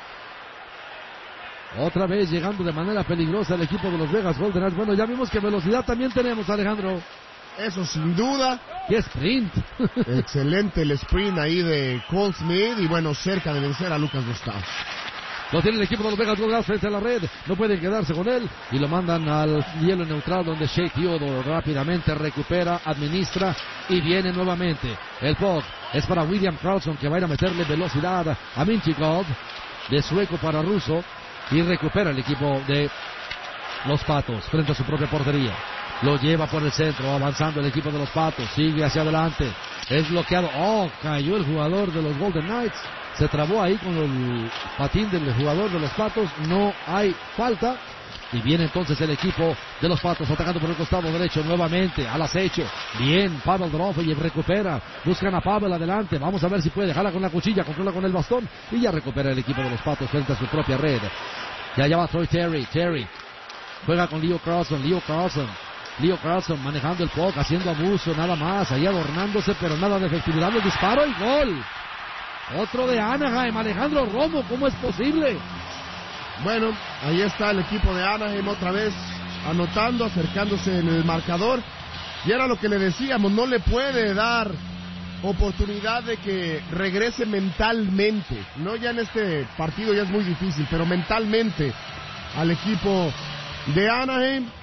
otra vez llegando de manera peligrosa el equipo de los Vegas Golden Knights. Bueno, ya vimos que velocidad también tenemos, Alejandro. Eso sin duda. ¡Qué sprint! Excelente el sprint ahí de Cole Smith y bueno, cerca de vencer a Lucas Dostal. Lo tiene el equipo de los Vegas Golden Knights frente a la red, no pueden quedarse con él y lo mandan al hielo neutral donde Shea Theodore rápidamente recupera, administra y viene nuevamente. El puck es para William Carlson, que va a ir a meterle velocidad a Minchikov, de sueco para ruso, y recupera el equipo de los Patos frente a su propia portería. Lo lleva por el centro, avanzando el equipo de los Patos, sigue hacia adelante, es bloqueado, oh, cayó el jugador de los Golden Knights, se trabó ahí con el patín del jugador de los Patos, no hay falta, y viene entonces el equipo de los Patos atacando por el costado derecho nuevamente, al acecho, bien, Pavel Dorofeyev recupera, buscan a Pavel adelante, vamos a ver si puede, dejarla con la cuchilla, controla con el bastón, y ya recupera el equipo de los Patos frente a su propia red, ya ya va Troy Terry, Terry, juega con Leo Carlson, Leo Carlson, Leo Carlson manejando el puck, haciendo abuso, nada más, ahí adornándose, pero nada de efectividad, el disparo y gol. Otro de Anaheim, Alejandro Romo, ¿cómo es posible? Bueno, ahí está el equipo de Anaheim otra vez anotando, acercándose en el marcador. Y era lo que le decíamos, no le puede dar oportunidad de que regrese mentalmente. No, ya en este partido ya es muy difícil, pero mentalmente al equipo de Anaheim.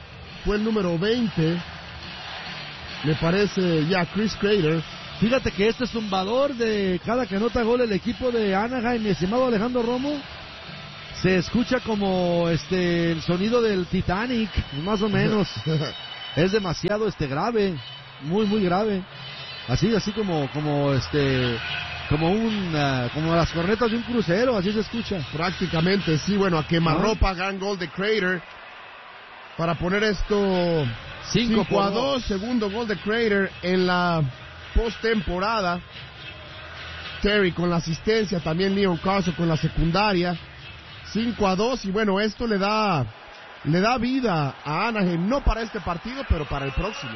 fue el número veinte. Me parece ya Chris Crater. Fíjate que este zumbador de cada que anota gol el equipo de Anaheim, mi estimado Alejandro Romo, se escucha como este el sonido del Titanic, más o menos. Es demasiado este grave, muy muy grave. Así así como como este como un uh, como las cornetas de un crucero, así se escucha. Prácticamente, sí, bueno, a quemarropa, gran gol de Crater para poner esto cinco a dos, segundo gol de Crater en la postemporada. Terry con la asistencia, también Leon Carlson con la secundaria. cinco a dos, y bueno, esto le da le da vida a Anaheim, no para este partido, pero para el próximo.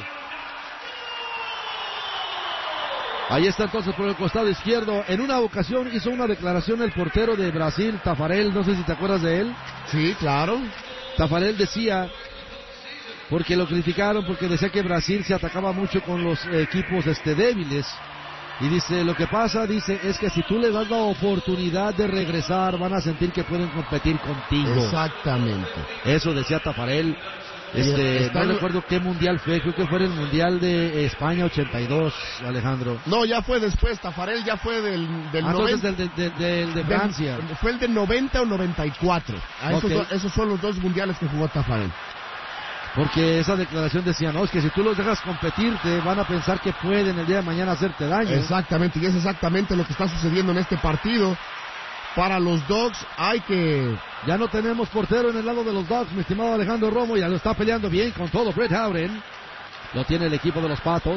Ahí está entonces por el costado izquierdo. En una ocasión hizo una declaración el portero de Brasil, Tafarel, no sé si te acuerdas de él. Sí, claro. Tafarel decía, porque lo criticaron, porque decía que Brasil se atacaba mucho con los equipos este, débiles. Y dice, lo que pasa, dice, es que si tú le das la oportunidad de regresar, van a sentir que pueden competir contigo. Exactamente. Eso decía Tafarel. Este, no recuerdo qué mundial fue, creo que fue el mundial de España ochenta y dos, Alejandro. No, ya fue después, Tafarel ya fue del, del ah, noventa. Entonces del, del, del, de Francia. Del, fue el del noventa o noventa y cuatro. Ah, okay. esos, esos son los dos mundiales que jugó Tafarel. Porque esa declaración decía, no, es que si tú los dejas competir, te van a pensar que pueden el día de mañana hacerte daño. Exactamente, y es exactamente lo que está sucediendo en este partido. Para los Dogs hay que... Ya no tenemos portero en el lado de los Dogs, mi estimado Alejandro Romo, ya lo está peleando bien con todo Brett Howden. Lo tiene el equipo de los Patos.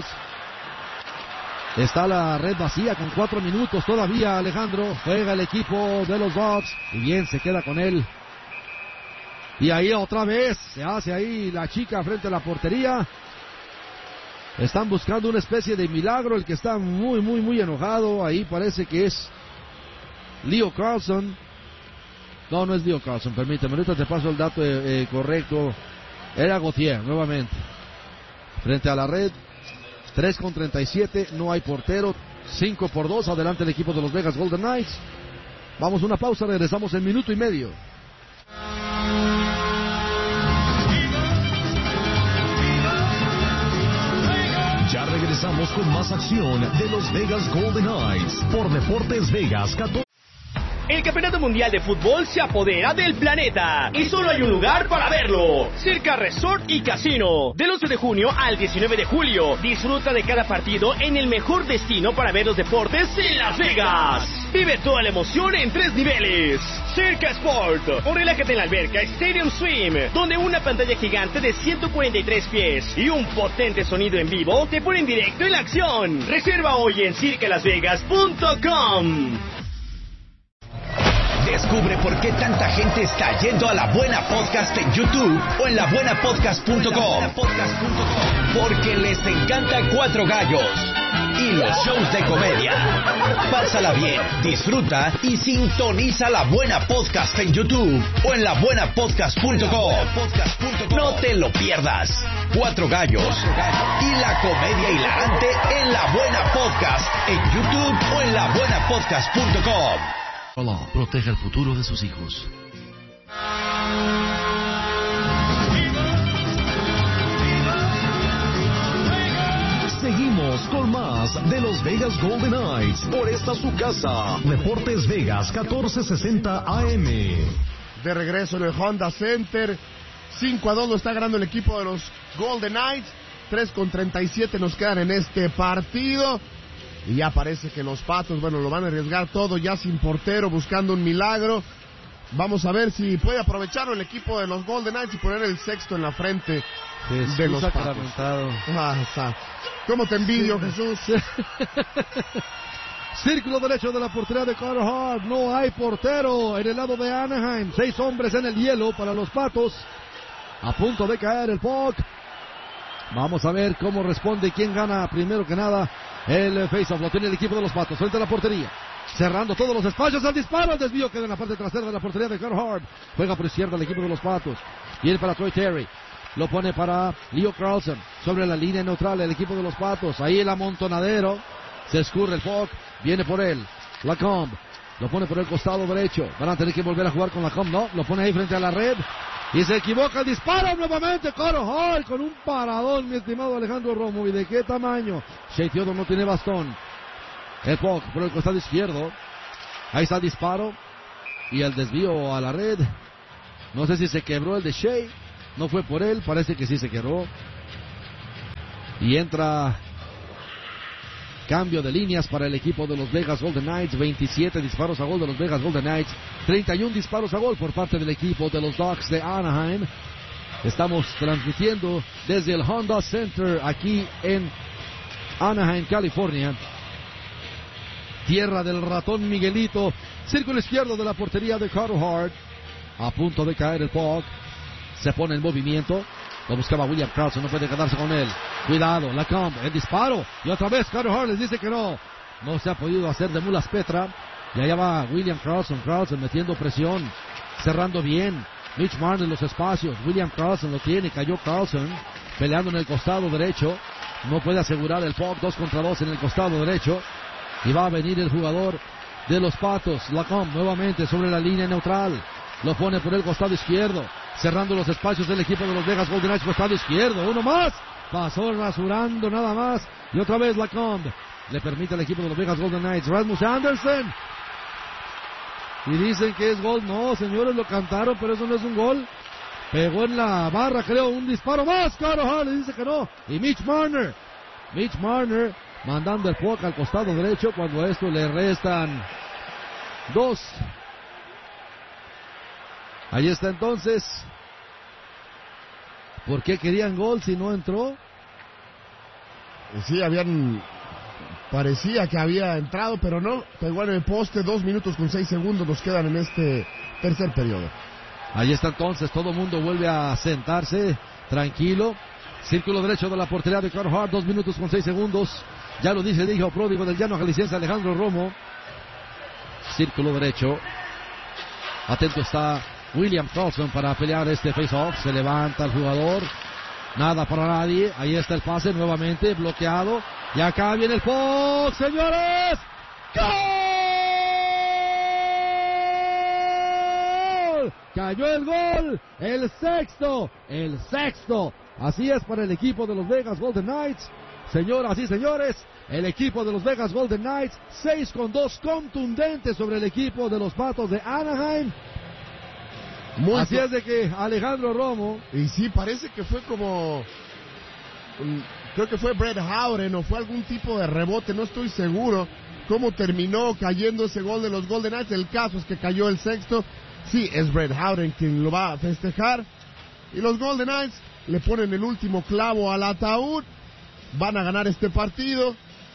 Está la red vacía con cuatro minutos todavía, Alejandro. Juega el equipo de los Dogs y bien se queda con él. Y ahí otra vez se hace ahí la chica frente a la portería. Están buscando una especie de milagro. El que está muy, muy, muy enojado ahí parece que es Leo Carlson. No, no es Leo Carlson, permíteme. Ahorita te paso el dato eh, eh, correcto. Era Gauthier, nuevamente. Frente a la red. tres con treinta y siete. No hay portero. cinco por dos. Adelante el equipo de los Vegas Golden Knights. Vamos a una pausa. Regresamos en minuto y medio. Ya regresamos con más acción de los Vegas Golden Knights por Deportes Vegas catorce. El Campeonato Mundial de Fútbol se apodera del planeta y solo hay un lugar para verlo. Circa Resort y Casino. Del once de junio al diecinueve de julio. Disfruta de cada partido en el mejor destino para ver los deportes en Las Vegas. Vive toda la emoción en tres niveles. Circa Sport. O relájate en la alberca Stadium Swim, donde una pantalla gigante de ciento cuarenta y tres pies y un potente sonido en vivo te ponen directo en la acción. Reserva hoy en circa las vegas punto com. Descubre por qué tanta gente está yendo a La Buena Podcast en YouTube o en la buena podcast punto com. Porque les encanta Cuatro Gallos y los shows de comedia. Pásala bien, disfruta y sintoniza La Buena Podcast en YouTube o en la buena podcast punto com. No te lo pierdas. Cuatro Gallos y la comedia hilarante en La Buena Podcast en YouTube o en la buena podcast punto com. Protege el futuro de sus hijos. Seguimos con más de los Vegas Golden Knights por esta su casa, Deportes Vegas catorce sesenta A M. De regreso en el Honda Center, cinco a dos lo está ganando el equipo de los Golden Knights, tres con treinta y siete nos quedan en este partido. Y ya parece que los Patos, bueno, lo van a arriesgar todo ya sin portero, buscando un milagro. Vamos a ver si puede aprovecharlo el equipo de los Golden Knights y poner el sexto en la frente Jesús de los Patos. Ah, ¿Cómo te envidio, Jesús? Círculo derecho de la portería de Carter Hart. No hay portero en el lado de Anaheim. Seis hombres en el hielo para los Patos. A punto de caer el puck. Vamos a ver cómo responde, quién gana primero que nada el face-off. Lo tiene el equipo de los Patos frente a la portería, cerrando todos los espacios. El disparo, el desvío queda en la parte trasera de la portería de Carter Hart. Juega por izquierda el equipo de los Patos. Viene para Troy Terry. Lo pone para Leo Carlson. Sobre la línea neutral el equipo de los Patos. Ahí el amontonadero. Se escurre el puck. Viene por él Lacombe. Lo pone por el costado derecho. Van a tener que volver a jugar con Lacombe. No, lo pone ahí frente a la red. Y se equivoca el disparo nuevamente. Carter Hart con un paradón, mi estimado Alejandro Romo. ¿Y de qué tamaño? Shea Theodore no tiene bastón. El puck por el costado izquierdo. Ahí está el disparo. Y el desvío a la red. No sé si se quebró el de Shea. No fue por él. Parece que sí se quebró. Y entra cambio de líneas para el equipo de los Vegas Golden Knights. veintisiete disparos a gol de los Vegas Golden Knights. treinta y uno disparos a gol por parte del equipo de los Ducks de Anaheim. Estamos transmitiendo desde el Honda Center aquí en Anaheim, California. Tierra del ratón Miguelito. Círculo izquierdo de la portería de Carter Hart. A punto de caer el puck. Se pone en movimiento. Lo buscaba William Karlsson, no puede quedarse con él. Cuidado, Lacombe, el disparo. Y otra vez Carter Hart les dice que no. No se ha podido hacer de mulas Petra. Y allá va William Karlsson. Karlsson metiendo presión. Cerrando bien. Mitch Marner en los espacios. William Karlsson lo tiene. Cayó Karlsson. Peleando en el costado derecho. No puede asegurar el puck. Dos contra dos en el costado derecho. Y va a venir el jugador de los Patos. Lacombe nuevamente sobre la línea neutral. Lo pone por el costado izquierdo. Cerrando los espacios del equipo de los Vegas Golden Knights. Costado izquierdo. Uno más. Pasó rasurando nada más. Y otra vez Lacombe. Le permite al equipo de los Vegas Golden Knights. Rasmus Anderson. Y dicen que es gol. No, señores, lo cantaron, pero eso no es un gol. Pegó en la barra, creo, un disparo más. Carter Hart le dice que no. Y Mitch Marner. Mitch Marner mandando el puck al costado derecho cuando a esto le restan dos. Ahí está entonces. ¿Por qué querían gol si no entró? Sí, habían... Parecía que había entrado, pero no. Pegó en el poste. Dos minutos con seis segundos nos quedan en este tercer periodo. Ahí está entonces. Todo el mundo vuelve a sentarse. Tranquilo. Círculo derecho de la portería de Carter Hart. Dos minutos con seis segundos. Ya lo dice el hijo pródigo del llano jalisciense Alejandro Romo. Círculo derecho. Atento está William Karlsson para pelear este face-off. Se levanta el jugador. Nada para nadie. Ahí está el pase nuevamente bloqueado. Y acá viene el puck, señores. ¡Gol! Cayó el gol. El sexto. El sexto. Así es para el equipo de los Vegas Golden Knights. Señoras y señores, el equipo de los Vegas Golden Knights. seis con dos contundentes sobre el equipo de los Patos de Anaheim. Muy Así es de que Alejandro Romo. Y sí, parece que fue como... Um, creo que fue Brett Howden o fue algún tipo de rebote, no estoy seguro cómo terminó cayendo ese gol de los Golden Knights. El caso es que cayó el sexto. Sí, es Brett Howden quien lo va a festejar. Y los Golden Knights le ponen el último clavo al ataúd. Van a ganar este partido.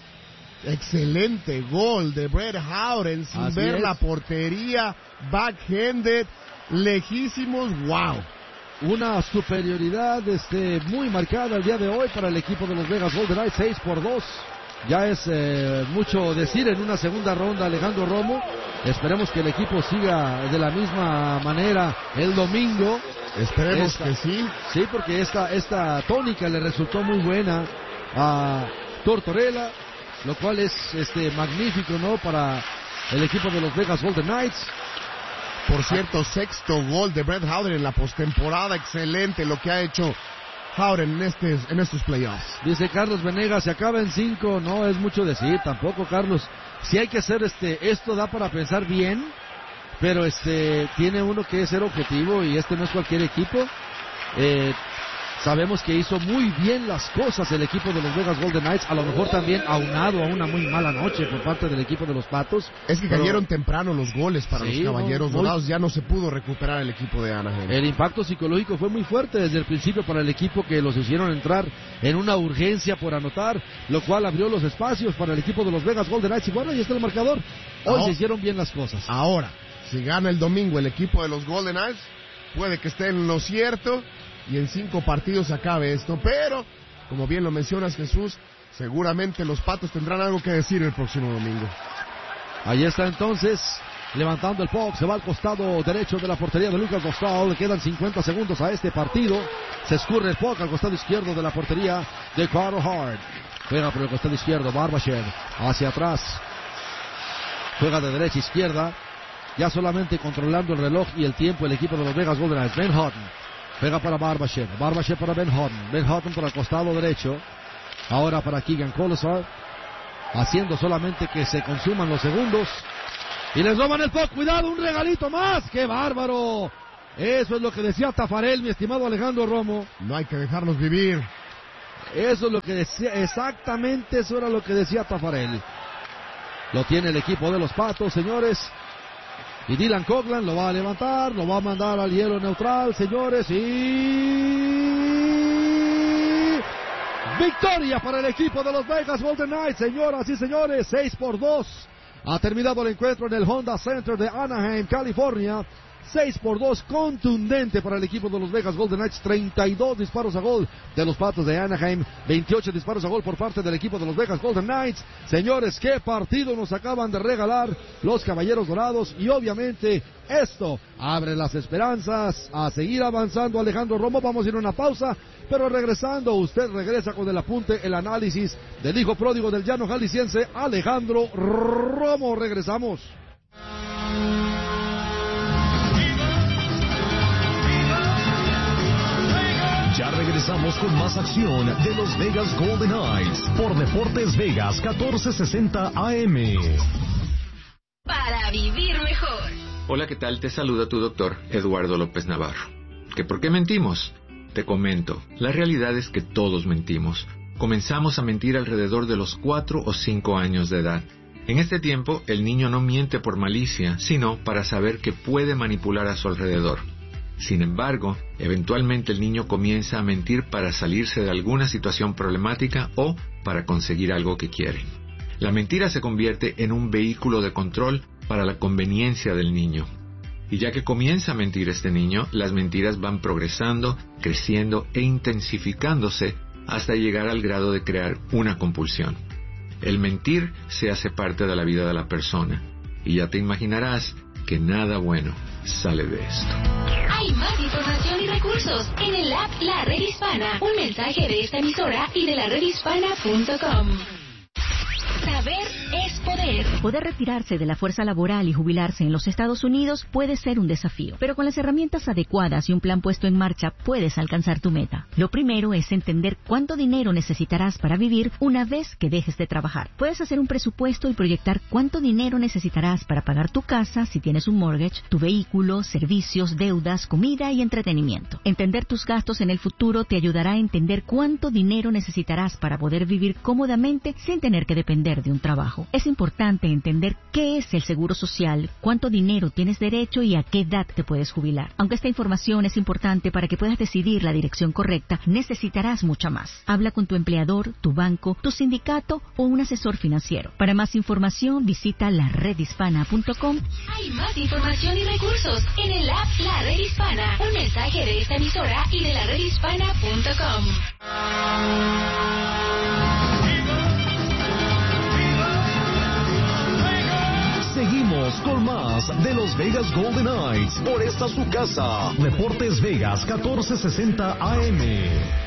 Excelente gol de Brett Howden sin Así ver es. la portería. Backhanded. Lejísimos, wow. Una superioridad este, muy marcada el día de hoy para el equipo de los Vegas Golden Knights, seis por dos. Ya es eh, mucho decir en una segunda ronda, Alejandro Romo. Esperemos que el equipo siga de la misma manera el domingo. Esperemos esta, que sí. Sí, porque esta, esta tónica le resultó muy buena a Tortorella, lo cual es este, magnífico, ¿no? Para el equipo de los Vegas Golden Knights. Por cierto, sexto gol de Brett Howden en la postemporada. Excelente lo que ha hecho Howden en, este, en estos playoffs. Dice Carlos Venegas, se acaba en cinco. No es mucho decir, tampoco, Carlos. Si hay que hacer este, esto da para pensar bien, pero este tiene uno que ser objetivo y este no es cualquier equipo. Eh, Sabemos que hizo muy bien las cosas el equipo de los Vegas Golden Knights, a lo mejor también aunado a una muy mala noche por parte del equipo de los Patos. Es que pero... cayeron temprano los goles para sí, los Caballeros no, Dorados, muy... ya no se pudo recuperar el equipo de Anaheim. El impacto psicológico fue muy fuerte desde el principio para el equipo, que los hicieron entrar en una urgencia por anotar, lo cual abrió los espacios para el equipo de los Vegas Golden Knights. Y bueno, ahí está el marcador. Hoy ahora, se hicieron bien las cosas. Ahora, si gana el domingo el equipo de los Golden Knights, puede que esté en lo cierto y en cinco partidos acabe esto, pero como bien lo mencionas, Jesús, seguramente los Patos tendrán algo que decir el próximo domingo. Ahí está entonces, levantando el puck, se va al costado derecho de la portería de Lucas Dostal. Le quedan cincuenta segundos a este partido. Se escurre el puck al costado izquierdo de la portería de Carter Hart. Juega por el costado izquierdo, Barbashev hacia atrás. Juega de derecha a izquierda. ya solamente controlando el reloj y el tiempo el equipo de los Vegas Golden Knights. Ben Houghton pega para Barbashev, Barbashev para Ben Houghton, Ben Houghton por el costado derecho, ahora para Keegan Kolesar, haciendo solamente que se consuman los segundos, y les roban el puck. Cuidado, un regalito más, ¡qué bárbaro! Eso es lo que decía Tafarel, mi estimado Alejandro Romo. No hay que dejarlos vivir. Eso es lo que decía, exactamente eso era lo que decía Tafarel. Lo tiene el equipo de los Patos, señores. Y Dylan Coghlan lo va a levantar, lo va a mandar al hielo neutral, señores. Y victoria para el equipo de los Vegas Golden Knights, señoras y señores. seis por dos. Ha terminado el encuentro en el Honda Center de Anaheim, California. seis por dos, contundente para el equipo de los Vegas Golden Knights. treinta y dos disparos a gol de los Patos de Anaheim, veintiocho disparos a gol por parte del equipo de los Vegas Golden Knights. Señores, qué partido nos acaban de regalar los Caballeros Dorados, y obviamente esto abre las esperanzas a seguir avanzando. Alejandro Romo, vamos a ir a una pausa, pero regresando, usted regresa con el apunte, el análisis del hijo pródigo del llano jalisciense, Alejandro Romo. Regresamos. Ya regresamos con más acción de los Vegas Golden Knights por Deportes Vegas catorce sesenta A M. Para vivir mejor. Hola, ¿qué tal? Te saluda tu doctor Eduardo López Navarro. ¿Que por qué mentimos? Te comento, la realidad es que todos mentimos. Comenzamos a mentir alrededor de los cuatro o cinco años de edad. En este tiempo, el niño no miente por malicia, sino para saber que puede manipular a su alrededor. Sin embargo, eventualmente el niño comienza a mentir para salirse de alguna situación problemática o para conseguir algo que quiere. La mentira se convierte en un vehículo de control para la conveniencia del niño. Y ya que comienza a mentir este niño, las mentiras van progresando, creciendo e intensificándose hasta llegar al grado de crear una compulsión. El mentir se hace parte de la vida de la persona, y ya te imaginarás que nada bueno sale de esto. Hay más información y recursos en el app La Red Hispana. Un mensaje de esta emisora y de la red hispana punto com. Saber es poder. Poder retirarse de la fuerza laboral y jubilarse en los Estados Unidos puede ser un desafío, pero con las herramientas adecuadas y un plan puesto en marcha puedes alcanzar tu meta. Lo primero es entender cuánto dinero necesitarás para vivir una vez que dejes de trabajar. Puedes hacer un presupuesto y proyectar cuánto dinero necesitarás para pagar tu casa si tienes un mortgage, tu vehículo, servicios, deudas, comida y entretenimiento. Entender tus gastos en el futuro te ayudará a entender cuánto dinero necesitarás para poder vivir cómodamente sin tener que depender de un trabajo. Es importante entender qué es el seguro social, cuánto dinero tienes derecho y a qué edad te puedes jubilar. Aunque esta información es importante para que puedas decidir la dirección correcta, necesitarás mucha más. Habla con tu empleador, tu banco, tu sindicato o un asesor financiero. Para más información, visita la red hispana punto com. Hay más información y recursos en el app La Red Hispana. Un mensaje de esta emisora y de la red hispana punto com. Seguimos con más de los Vegas Golden Knights por esta su casa. Deportes Vegas catorce sesenta A M.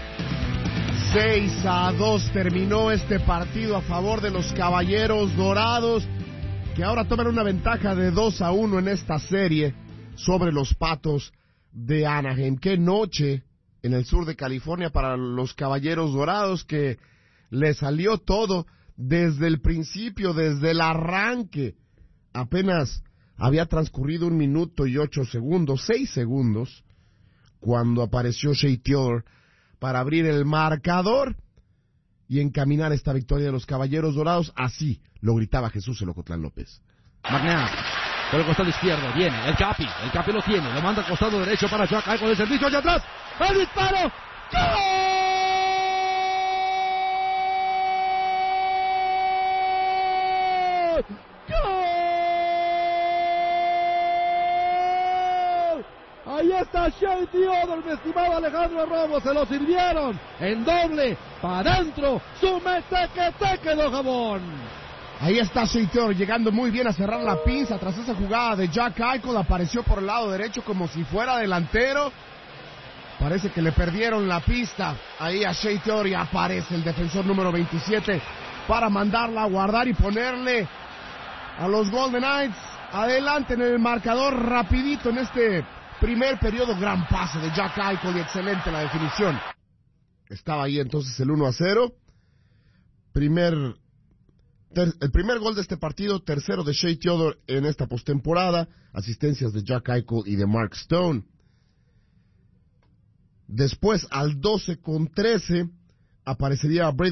seis a dos terminó este partido a favor de los Caballeros Dorados, que ahora toman una ventaja de dos a uno en esta serie sobre los Patos de Anaheim. Qué noche en el sur de California para los Caballeros Dorados, que le salió todo desde el principio, desde el arranque. Apenas había transcurrido un minuto y ocho segundos, seis segundos, cuando apareció Shea Theodore para abrir el marcador y encaminar esta victoria de los Caballeros Dorados. Así lo gritaba Jesús el Ocotlán López. Magnac, por el costado izquierdo, viene el Capi, el Capi lo tiene, lo manda al costado derecho para Jack, ahí con el servicio hacia atrás, ¡el disparo! ¡Gol! Ahí está Shea Theodore, mi estimado Alejandro Romo, se lo sirvieron en doble, para adentro, súmete que te quedó jabón. Ahí está Shea Theodore llegando muy bien a cerrar la pinza tras esa jugada de Jack Eichel. Apareció por el lado derecho como si fuera delantero. Parece que le perdieron la pista ahí a Shea Theodore y aparece el defensor número veintisiete para mandarla a guardar y ponerle a los Golden Knights adelante en el marcador rapidito en este primer periodo. Gran pase de Jack Eichel y excelente la definición. Estaba ahí entonces el uno a cero. Primer, ter, el primer gol de este partido, tercero de Shea Theodore en esta postemporada. Asistencias de Jack Eichel y de Mark Stone. Después, al doce con trece, aparecería Brady